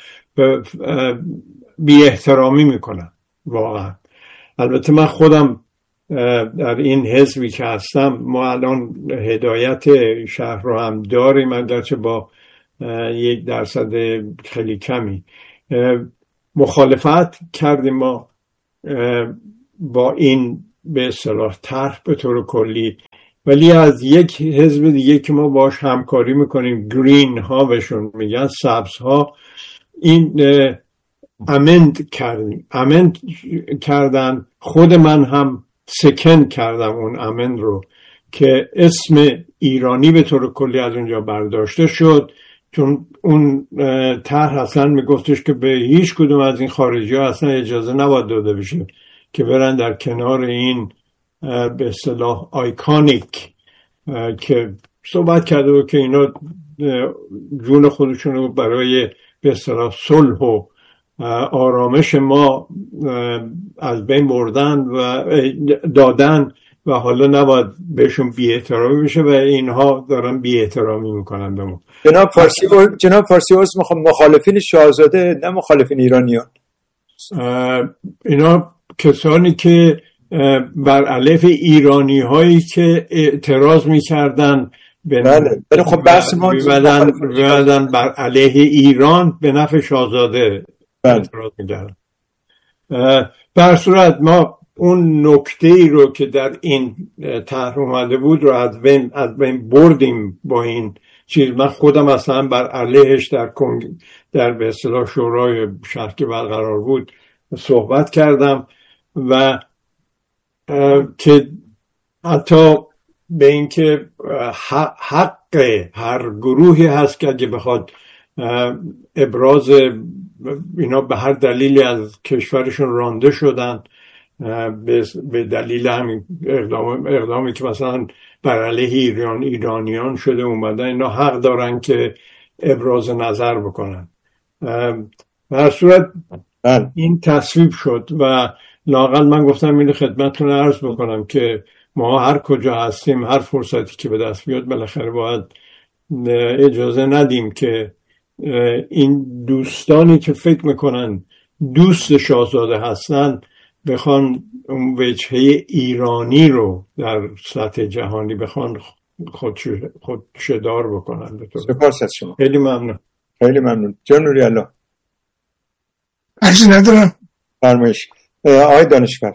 بی احترامی میکنن واقعا. البته من خودم در این حزبی که هستم، ما الان هدایت شهر رو هم داریم، اگرچه با یک درصد خیلی کمی. مخالفت کردیم ما با این به اصطلاح طرح به طور کلی، ولی از یک حزب دیگه که ما باش همکاری میکنیم، گرین ها بهشون میگن، سبز ها، این امند کردیم امند کردن. خود من هم سکن کردم اون امند رو که اسم ایرانی به طور کلی از اونجا برداشته شد، چون اون طرح اصلا میگفتش که به هیچ کدوم از این خارجی ها اصلا اجازه نباید داده بشه که برن در کنار این به اصطلاح آیکانیک که صحبت کرده بود که اینا جون خودشون رو برای به اصطلاح صلح و آرامش ما از بین بردن و دادن و حالا نباید بهشون بی احترامی بشه و اینها دارن بی احترامی میکنن به ما. جناب فارسی جناب فارسی مخالفین شاهزاده نه مخالفین ایرانیان، اینا کسانی که بر علیه ایرانی هایی که اعتراض میکردن بله بله خب بحث ما بیادن بر علیه ایران به نفع شاهزاده اعتراض میکردن. بر صورت ما اون نکته ای رو که در این طرح اومده بود رو از بین از بین بردیم با این چیز. من خودم اصلا بر علیهش در کنگ در به اصطلاح شورای شهر که برقرار بود صحبت کردم و که حتی به اینکه حق هر گروهی هست که اگه بخواد ابراز اینا به هر دلیلی از کشورشون رانده شدن به دلیل همین اقدام اقدامی که مثلا بر علیه ایران ایرانیان شده اومدن، اینا حق دارن که ابراز نظر بکنن. به هر صورت این تصویب شد و لااقل من گفتم اینو خدمتتون عرض بکنم که ما هر کجا هستیم، هر فرصتی که به دست بیاد بالاخره باید اجازه ندیم که این دوستانی که فکر میکنن دوست شاهزاده هستن بخوان اون وجهه ایرانی رو در سطح جهانی بخوان خودشدار بکنن. سپاس از شما. خیلی ممنون. خیلی ممنون. جان نوری الله. عرضی ندارم. فرمایش. آقای دانشور.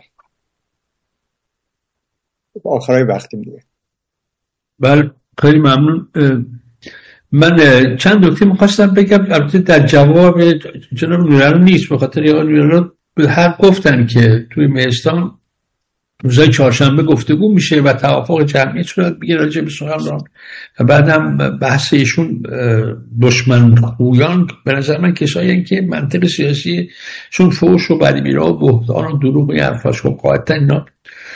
آخرای وقتیم دیگه. بله خیلی ممنون. من چند نکته می‌خواستم بگم، البته در جواب جناب نوری‌الله نیست، به خاطر آقای نوری‌الله به حق گفتن که توی مهستان روزای چهارشنبه گفتگو میشه و توافق جمعی صورت بگیره راجع به سخنران و بعدم بحث ایشون دشمن خویان به نظر من کسایی که منطق سیاسی چون فوش و بدبیرا و بهتان و دروغ و حرفاش خب قاعدتا اینا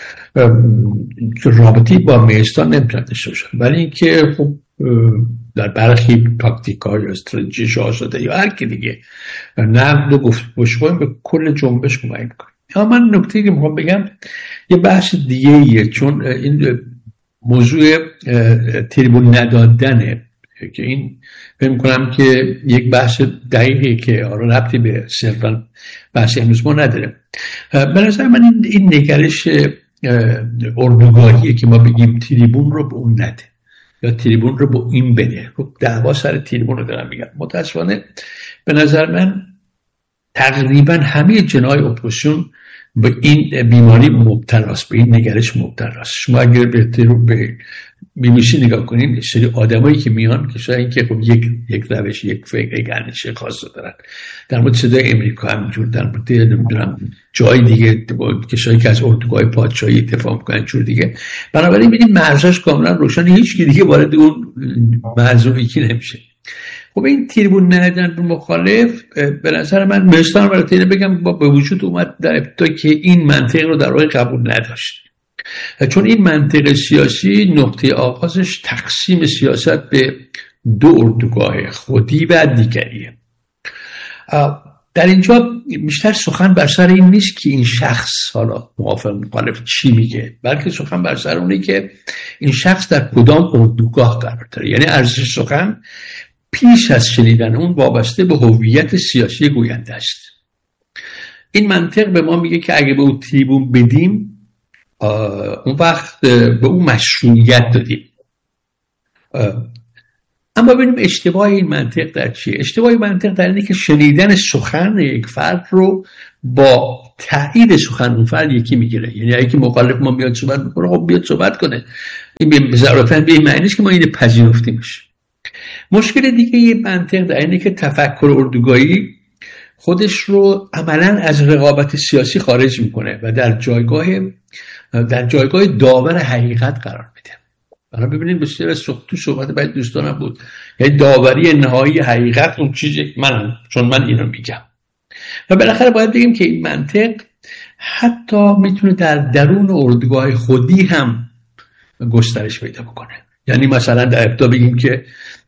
رابطی با مهستان نمیتونن داشته باشن، ولی اینکه خب در برخی تاکتیک‌ها یا استراتژی شاهزاده یا هر کی دیگه نقد و گفتگو به کل جنبش کمک می‌کنه. اما من نکته‌ای که می‌خوام بگم یه بحث دیگه ایه، چون این موضوع تریبون ندادنه که این فکر می‌کنم که یک بحث دقیقی که آره ربطی به صرفاً بحث امروز ما نداره. به نظر من این, این نگرش اردوگاهیه که ما بگیم تریبون رو به اون نده یا تریبون رو با این بده. خب دعوا سر تریبون رو دارم میگم. متاسفانه به نظر من تقریبا همه جناح اپوزیسیون به این بیماری مبتلاست، به این نگرش مبتلاست. شما اگر به تریبون به بی بی سی نگاه کنین، سری آدمایی که میان که شاید که خب یک یک روش یک فکر یک اندیشه خاص دارن. در مورد صدای امریکا همینجور، در مورد نمیدونم جای دیگه کسایی که از اردوگاه پادشاهی دفاع میکنن جور دیگه. بنابراین ببینید مرزش کاملا روشن، هیچ کی دیگه وارد اون مرزو یکی نمیشه. خب این تریبون ندادن به مخالف به نظر من مستان برای بگم با به وجود اومد در ابتدا که این منطق رو در واقع قبول نداشت، چون این منطق سیاسی نقطه آغازش تقسیم سیاست به دو اردوگاه، خودی و دیگریه. در اینجا بیشتر سخن بر سر این نیست که این شخص حالا موافق مخالف چی میگه، بلکه سخن بر سر اونه که این شخص در کدام اردوگاه قرار داره. یعنی ارزش سخن پیش از شنیدن اون وابسته به هویت سیاسی گوینده است. این منطق به ما میگه که اگه به اون تریبون بدیم اون وقت به اون مشروعیت دادیم. اما ببینیم اشتباه این منطق در چیه. اشتباه این منطق در اینه که شنیدن سخن یک فرد رو با تایید سخن اون فرد یکی میگیره. یعنی اگه مخالف ما بیاد صحبت میکنه، خب بیاد صحبت کنه، این به ضرورتاً به این معنی نیست که ما اینو پذیرفتیمش. مشکل دیگه یه منطق در اینه که تفکر اردوگاهی خودش رو عملاً از رقابت سیاسی خارج میکنه و در جایگاه در جایگاه داور حقیقت قرار میده. حالا ببینید بسیار تو صحبت باید دوستانم بود، یعنی داوری نهایی حقیقت اون چیزی که منم، چون من اینو میگم. و بالاخره باید بگیم که این منطق حتی میتونه در درون اردوگاه خودی هم گسترش پیدا بکنه. یعنی مثلا در ابتدا بگیم که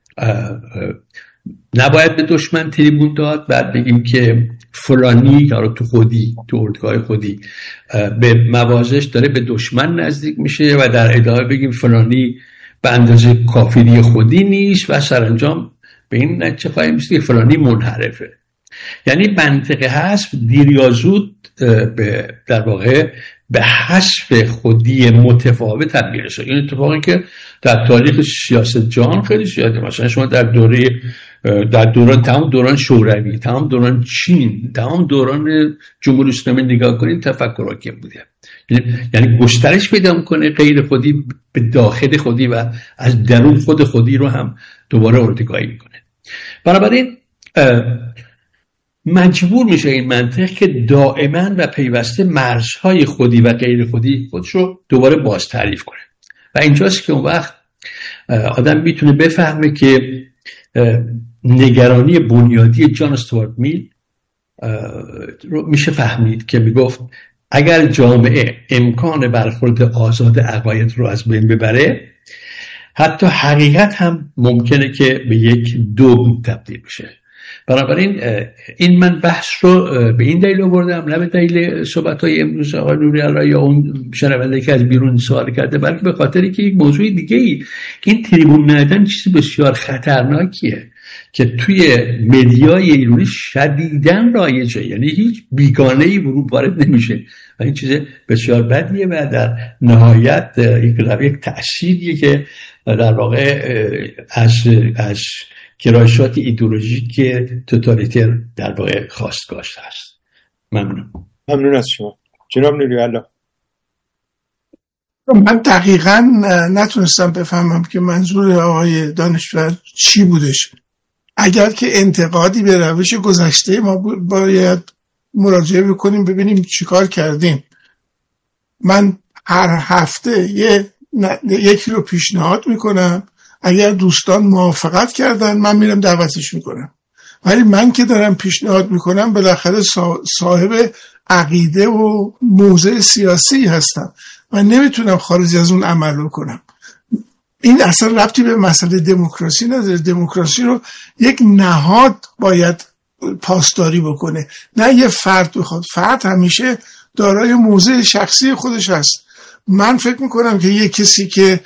نباید به دشمن تریبون داد، بعد بگیم که فلانی یا تو خودی تو اردوگاه خودی به موازش داره به دشمن نزدیک میشه و در ادامه بگیم فلانی به اندازه کافری خودی نیست و سرانجام به این نتیجه خواهیم رسید که فلانی منحرفه. یعنی منطق حذف دیر یا زود به در واقع به حذف خودی متفاوت تبدیل شد. این اتفاقی که در تاریخ سیاست جهان خیلی زیاده. مثلا شما در دوره در دوران تمام دوران شوروی، تمام دوران چین، تمام دوران جمهوری اسلامی نگاه کنید تفکر حاکم بوده. یعنی گسترش پیدا میکنه غیر خودی به داخل خودی و از درون خود خودی رو هم دوباره ارتقایی میکنه. بنابراین مجبور میشه این منطق که دائما و پیوسته مرزهای خودی و غیر خودی خودش رو دوباره باز تعریف کنه و اینجاست که اون وقت آدم میتونه بفهمه که نگرانی بنیادی جان استوارت میل رو میشه فهمید که میگفت اگر جامعه امکان برخورد آزاد عقاید رو از بین ببره، حتی حقیقت هم ممکنه که به یک دوم تبدیل بشه. بنابراین این من بحث رو به این دلیل آوردم، نه به دلیل صحبت‌های امروز آقای نوری‌الله یا اون شنونده که از بیرون سوال کرده، بلکه به خاطری که یک موضوع دیگه ای، این تریبون ندادن چیزی بسیار خطرناکیه که توی مدیای ایرانی شدیداً رایجه. یعنی هیچ بیگانه‌ای ورود وارد نمیشه و این چیز بسیار بدیه و در نهایت یک تأثیریه که در واقع از از گرایشات ایدئولوژیک توتالیتر در واقع خواستگاهش هست. ممنون. ممنون از شما جناب نوری‌الله. من دقیقاً نتونستم بفهمم که منظور آقای دانشور چی بودش. اگر که انتقادی به روش گذشته ما باید مراجعه بکنیم ببینیم چیکار کردیم. من هر هفته یه یکی رو پیشنهاد میکنم، اگر دوستان موافقت کردن من میرم دعوتش میکنم، ولی من که دارم پیشنهاد میکنم بالاخره صاحب عقیده و موضع سیاسی هستم و نمیتونم خارج از اون عمل کنم. این اصلا ربطی به مسئله دموکراسی نداره. دموکراسی رو یک نهاد باید پاسداری بکنه، نه یه فرد بخواد. فرد همیشه دارای موضع شخصی خودش هست. من فکر میکنم که یه کسی که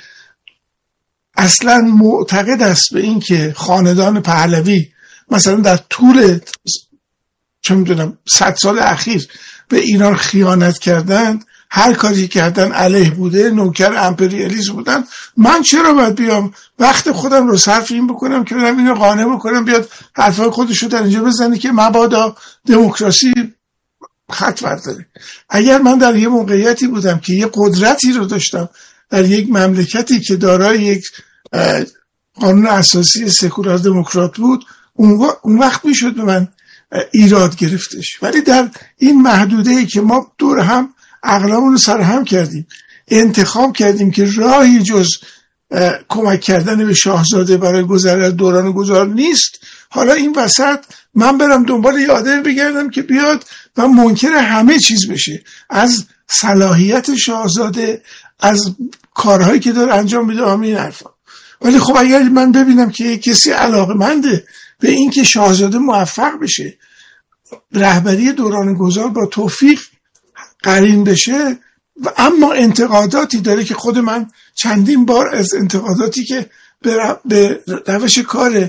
اصلا معتقد است به این که خاندان پهلوی مثلا در طول چه میدونم صد سال اخیر به ایران خیانت کردن، هر کاری کردن علیه بوده، نوکر امپریالیسم بودن، من چرا باید بیام وقت خودم رو صرف این بکنم که برم اینو قانع بکنم بیاد حرفای خودش رو در اینجا بزنه که مبادا دموکراسی خط برداره. اگر من در یه موقعیتی بودم که یه قدرتی رو داشتم در یک مملکتی که دارای یک قانون اساسی سکولار دموکرات بود، اون وقت میشد به من ایراد گرفتش. ولی در این محدوده‌ای که ما دور هم عقلامون رو سرهم کردیم، انتخاب کردیم که راهی جز کمک کردن به شاهزاده برای گذر دوران گذار نیست، حالا این وسط من برم دنبال یه آدمی بگردم که بیاد و منکر همه چیز بشه، از صلاحیت شاهزاده، از کارهایی که داره انجام میده، همین حرفا. ولی خب اگر من ببینم که کسی علاقه‌منده به این که شاهزاده موفق بشه، رهبری دوران گذار با توفیق قرین بشه، و اما انتقاداتی داره که خود من چندین بار از انتقاداتی که به روش کار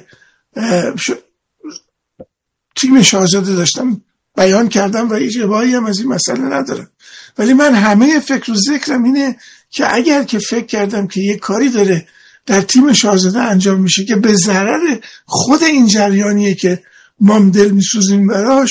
تیم شاهزاده داشتم بیان کردم و هیچ ابایی هم از این مسئله ندارم. ولی من همه فکر و ذکرم اینه که اگر که فکر کردم که یک کاری داره در تیم شاهزاده انجام میشه که به ضرر خود این جریانیه که ما دل میسوزیم براش،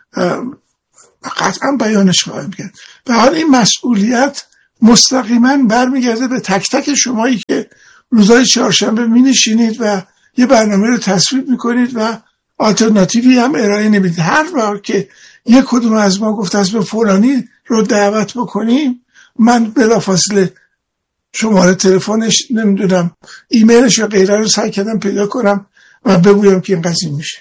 قطعا بیانش خواهیم کرد. به حال این مسئولیت مستقیما برمیگرده به تک تک شمایی که روزهای چهارشنبه می نشینید و یه برنامه رو تصویب میکنید و آلترناتیوی هم ارائه نمیدید. هر بار که یک کدوم از ما گفت از به فلانی رو دعوت بکنیم، من بلافاصله شماره تلفنش، نمیدونم ایمیلش یا غیره رو سعی کردم پیدا کنم و بگویم که این قضیه میشه.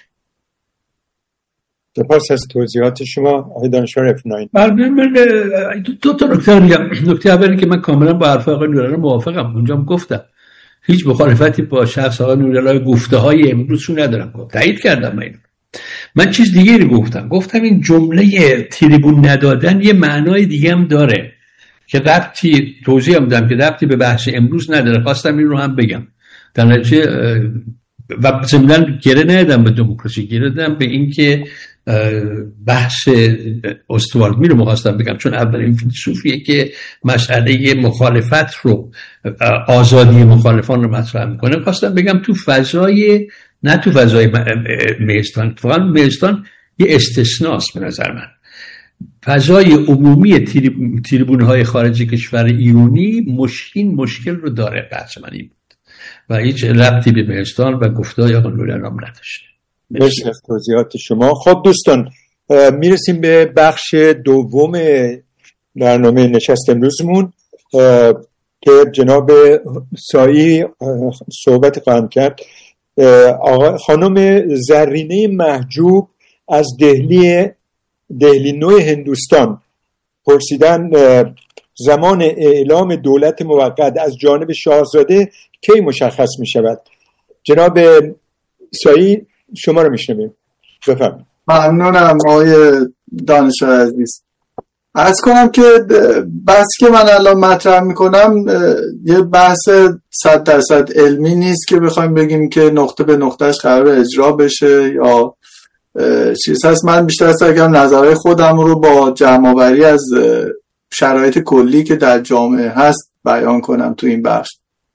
سپاس از توضیحات شما آقای دانشور اف نه. من دو تا نکته میگم. نکته اولی که من کاملا با حرف آقای نوری‌آلا موافقم. اونجا هم گفتم هیچ مخالفتی با شخص آقای نوری‌آلا گفته های امروزشون ندارم، تایید کردم. من من چیز دیگری گفتم گفتم این جمله تریبون ندادن یه معنای دیگه هم داره که ربطی توضیح هم دادم که ربطی به بحث امروز نداره. خواستم این رو هم بگم در نتیجه و ضمناً گره ندادم به دموکراسی، گره دادم به این که بحث استوارت میل رو مخواستم بگم، چون اولین فیلسوفیه که مسئله مخالفت رو، آزادی مخالفان رو مطرح میکنه. خواستم بگم تو فضای، نه تو فضای مهستان، فقط مهستان یه استثناست به نظر من. فضای عمومی تریبون‌های خارجی کشور ایرانی مشکل مشکل رو داره. بحث من این بود و هیچ ربطی به مهستان و گفته‌های آقای نوری‌آلا نداشت. مرسی از توضیحات شما. خب دوستان، میرسیم به بخش دوم برنامه نشست امروزمون که جناب سایی صحبت خواهند کرد. آقا خانم زرینه محجوب از دهلی دهلی نو هندوستان پرسیدن زمان اعلام دولت موقت از جانب شاهزاده کی مشخص می شود؟ جناب سایی شما رو میشنویم، بفرمایید. ممنونم آقای دانشور عزیز. عرض کنم که بحثی که من الان مطرح میکنم یه بحث صد درصد علمی نیست که بخوایم بگیم که نقطه به نقطهش قرار اجرا بشه یا چیز هست. من بیشتر سعی کردم نظرهای خودم رو با جمع‌آوری از شرایط کلی که در جامعه هست بیان کنم تو این بخش.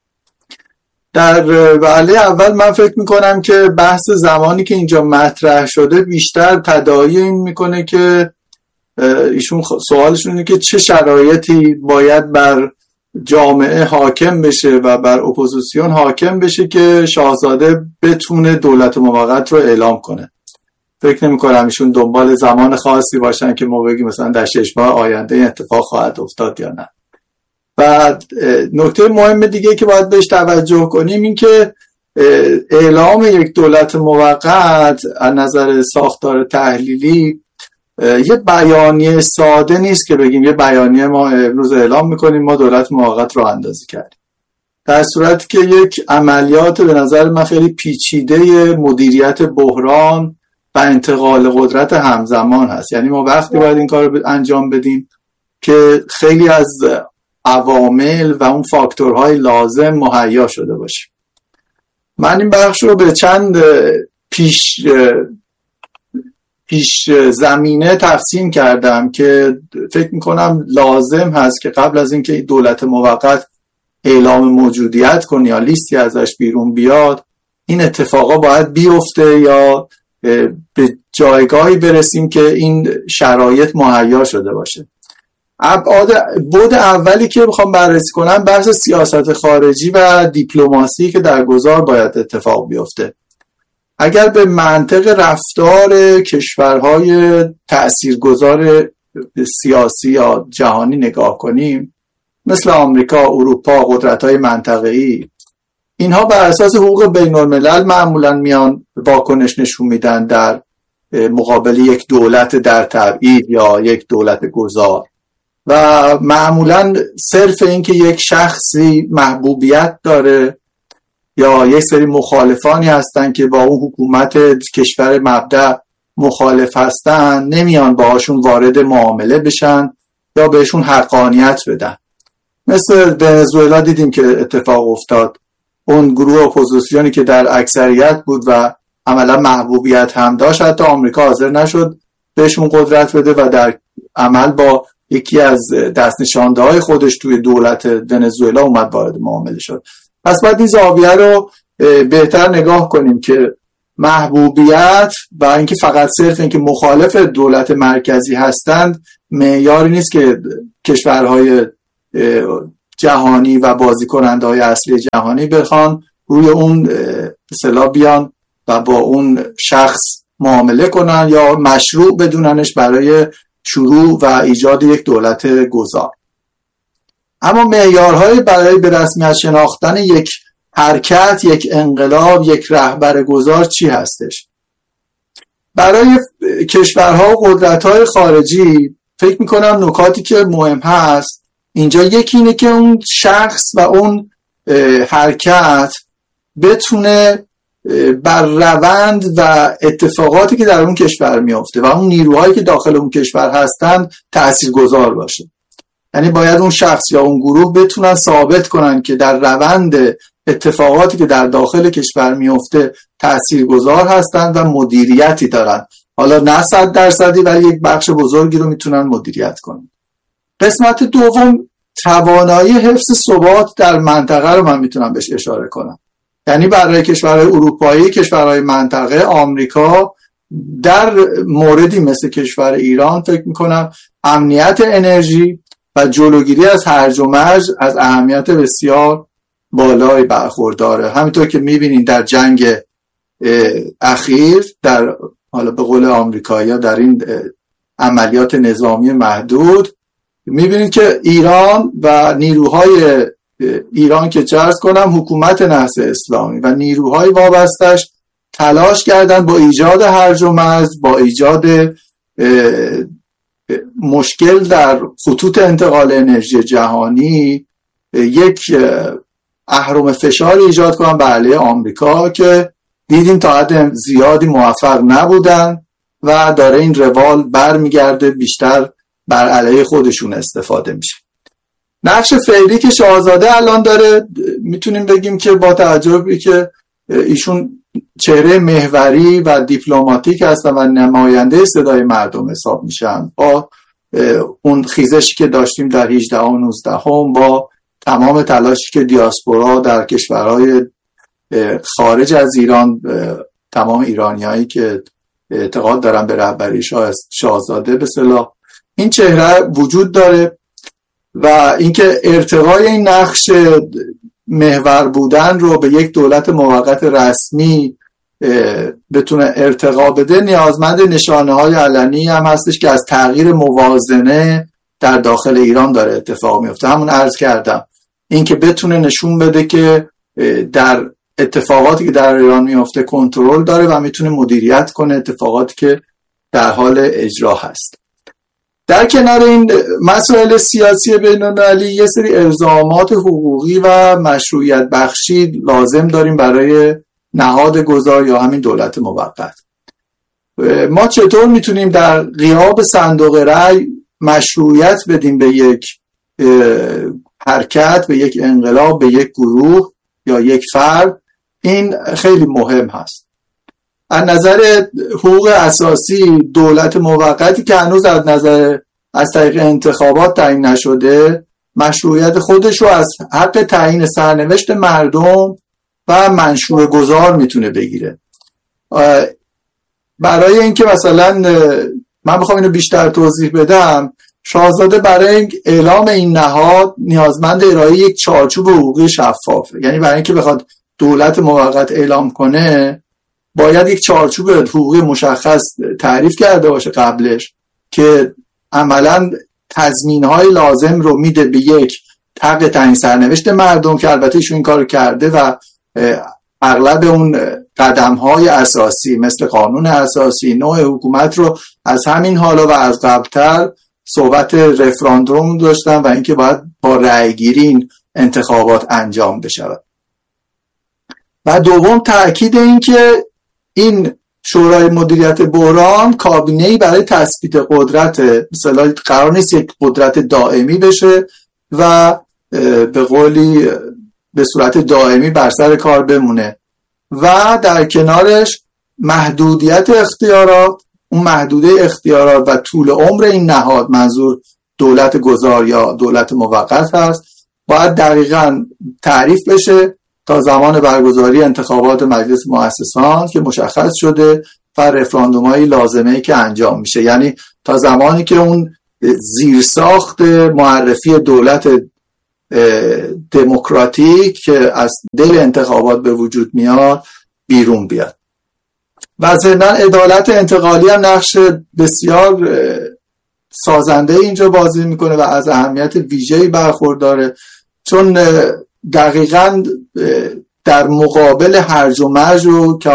در وهله اول من فکر میکنم که بحث زمانی که اینجا مطرح شده بیشتر تداعی این میکنه که ایشون سوالشون اینه که چه شرایطی باید بر جامعه حاکم بشه و بر اپوزیسیون حاکم بشه که شاهزاده بتونه دولت موقت رو اعلام کنه. فکر نمی کنم ایشون دنبال زمان خاصی باشن که ما بگیم مثلا در شش ماه آینده این اتفاق خواهد افتاد یا نه. و نکته مهم دیگه که باید بهش توجه کنیم این که اعلام یک دولت موقت از نظر ساختار تحلیلی یه بیانیه ساده نیست که بگیم یه بیانیه ما امروز اعلام میکنیم ما دولت موقت رو اندازی کردیم. در صورتی که یک عملیات به نظر من خیلی پیچیده مدیریت بحران و انتقال قدرت همزمان هست. یعنی ما وقتی باید این کار رو انجام بدیم که خیلی از عوامل و اون فاکتورهای لازم مهیا شده باشه. من این بخش رو به چند پیش پیش زمینه تقسیم کردم که فکر میکنم لازم هست که قبل از اینکه دولت موقت اعلام موجودیت کنه یا لیستی ازش بیرون بیاد این اتفاقا باید بیفته یا به جایگاهی برسیم که این شرایط مهیا شده باشه. ابعاد بود اولی که بخوام بررسی کنم بحث سیاست خارجی و دیپلماسی که در گذار باید اتفاق بیفته. اگر به منطق رفتار کشورهای تأثیرگذار سیاسی یا جهانی نگاه کنیم مثل آمریکا، اروپا، قدرت‌های منطقه‌ای، اینها بر اساس حقوق بین‌الملل معمولاً میان واکنش نشون میدن در مقابل یک دولت در تبعید یا یک دولت گذار و معمولاً صرف این که یک شخصی محبوبیت داره یا یک سری مخالفانی هستن که با اون حکومت کشور مبدأ مخالف هستن نمیان باهاشون وارد معامله بشن یا بهشون حقانیت بدن. مثل ونزوئلا دیدیم که اتفاق افتاد. اون گروه اپوزیسیونی که در اکثریت بود و عملا محبوبیت هم داشت حتی آمریکا حاضر نشد بهشون قدرت بده و در عمل با یکی از دست نشانده های خودش توی دولت ونزوئلا اومد وارد معامله شد. پس باید این زاویه رو بهتر نگاه کنیم که محبوبیت و اینکه فقط صرف اینکه مخالف دولت مرکزی هستند معیاری نیست که کشورهای جهانی و بازیکننده‌های اصلی جهانی بخوان روی اون اصطلاح بیان و با اون شخص معامله کنن یا مشروع بدوننش برای شروع و ایجاد یک دولت گذار. اما معیارهای برای به رسمیت شناختن یک حرکت، یک انقلاب، یک رهبر گذار چی هستش؟ برای کشورها و قدرت‌های خارجی فکر میکنم نکاتی که مهم هست اینجا یکی اینه که اون شخص و اون حرکت بتونه بر روند و اتفاقاتی که در اون کشور میفته و اون نیروهایی که داخل اون کشور هستن تاثیرگذار باشه. یعنی باید اون شخص یا اون گروه بتونن ثابت کنن که در روند اتفاقاتی که در داخل کشور میفته تاثیرگذار هستن و مدیریتی دارن. حالا نه صد درصدی ولی یک بخش بزرگی رو میتونن مدیریت کنن. قسمت دوم توانایی حفظ ثبات در منطقه رو من میتونم بهش اشاره کنم. یعنی برای کشورهای اروپایی، کشورهای منطقه، آمریکا در موردی مثل کشور ایران فکر میکنم امنیت انرژی و جلوگیری از هرج و مرج از اهمیت بسیار بالایی برخورداره. همینطور که میبینین در جنگ اخیر در حالا به قول آمریکایی‌ها در این عملیات نظامی محدود میبینید که ایران و نیروهای ایران که چرز کنم حکومت نهضت اسلامی و نیروهای وابستش تلاش کردن با ایجاد هرج و مرج، با ایجاد مشکل در خطوط انتقال انرژی جهانی یک اهرم فشار ایجاد کنن به علیه آمریکا که دیدیم تا حد زیادی موفق نبودن و داره این روال برمیگرده بیشتر بر علیه خودشون استفاده میشه. نقش فعلی که شاهزاده الان داره میتونیم بگیم که با توجه به که ایشون چهره محوری و دیپلماتیک هستن و نماینده صدای مردم حساب میشن با اون خیزشی که داشتیم در هجدهم و نوزدهم با تمام تلاشی که دیاسپورا در کشورهای خارج از ایران تمام ایرانیایی که اعتقاد دارن به رهبری شاهزاده به اصطلاح این چهره وجود داره و اینکه ارتقای این نقش محور بودن رو به یک دولت موقت رسمی بتونه ارتقا بده نیازمند نشانه های علنی هم هستش که از تغییر موازنه در داخل ایران داره اتفاق میفته. همون عرض کردم اینکه بتونه نشون بده که در اتفاقاتی که در ایران میفته کنترل داره و میتونه مدیریت کنه اتفاقاتی که در حال اجرا هست. در کنار این مسائل سیاسی بین‌المللی یه سری الزامات حقوقی و مشروعیت بخشی لازم داریم برای نهاد گذار یا همین دولت موقت. ما چطور میتونیم در غیاب صندوق رأی مشروعیت بدیم به یک حرکت، به یک انقلاب، به یک گروه یا یک فرد؟ این خیلی مهم هست. از نظر حقوق اساسی دولت موقتی که هنوز از نظر از طریق انتخابات تعیین نشده مشروعیت خودش رو از حق تعیین سرنوشت مردم و منشور گذار میتونه بگیره. برای اینکه مثلا من بخوام اینو بیشتر توضیح بدم، شاهزاده برای اعلام این نهاد نیازمند ارائه یک چارچوب حقوقی شفافه. یعنی برای اینکه بخواد دولت موقت اعلام کنه باید یک چارچوب حقوقی مشخص تعریف کرده باشه قبلش که عملاً تضمین‌های لازم رو میده به یک حق تعیین سرنوشت مردم که البته ایشون این کارو کرده و اغلب اون قدم‌های اساسی مثل قانون اساسی، نوع حکومت رو از همین حالا و از قبل‌تر صحبت رفراندوم داشتن و اینکه باید با رأی‌گیری این انتخابات انجام بشود. و دوم تأکید این که این شورای مدیریت بحران کابینه‌ای برای تثبیت قدرت، مثلا قرار نیست یک قدرت دائمی بشه و به قولی به صورت دائمی بر سر کار بمونه و در کنارش محدودیت اختیارات، اون محدوده اختیارات و طول عمر این نهاد، منظور دولت گذار یا دولت موقت هست، باید دقیقاً تعریف بشه تا زمان برگزاری انتخابات مجلس مؤسسان که مشخص شده و رفراندوم‌های لازمه‌ای که انجام میشه. یعنی تا زمانی که اون زیرساخت معرفی دولت دموکراتیک که از دل انتخابات به وجود میاد بیرون بیاد. و ضمن عدالت انتقالی هم نقش بسیار سازنده اینجا بازی میکنه و از اهمیت ویژه‌ای برخورداره، چون دقیقاً در مقابل هرج و مرج و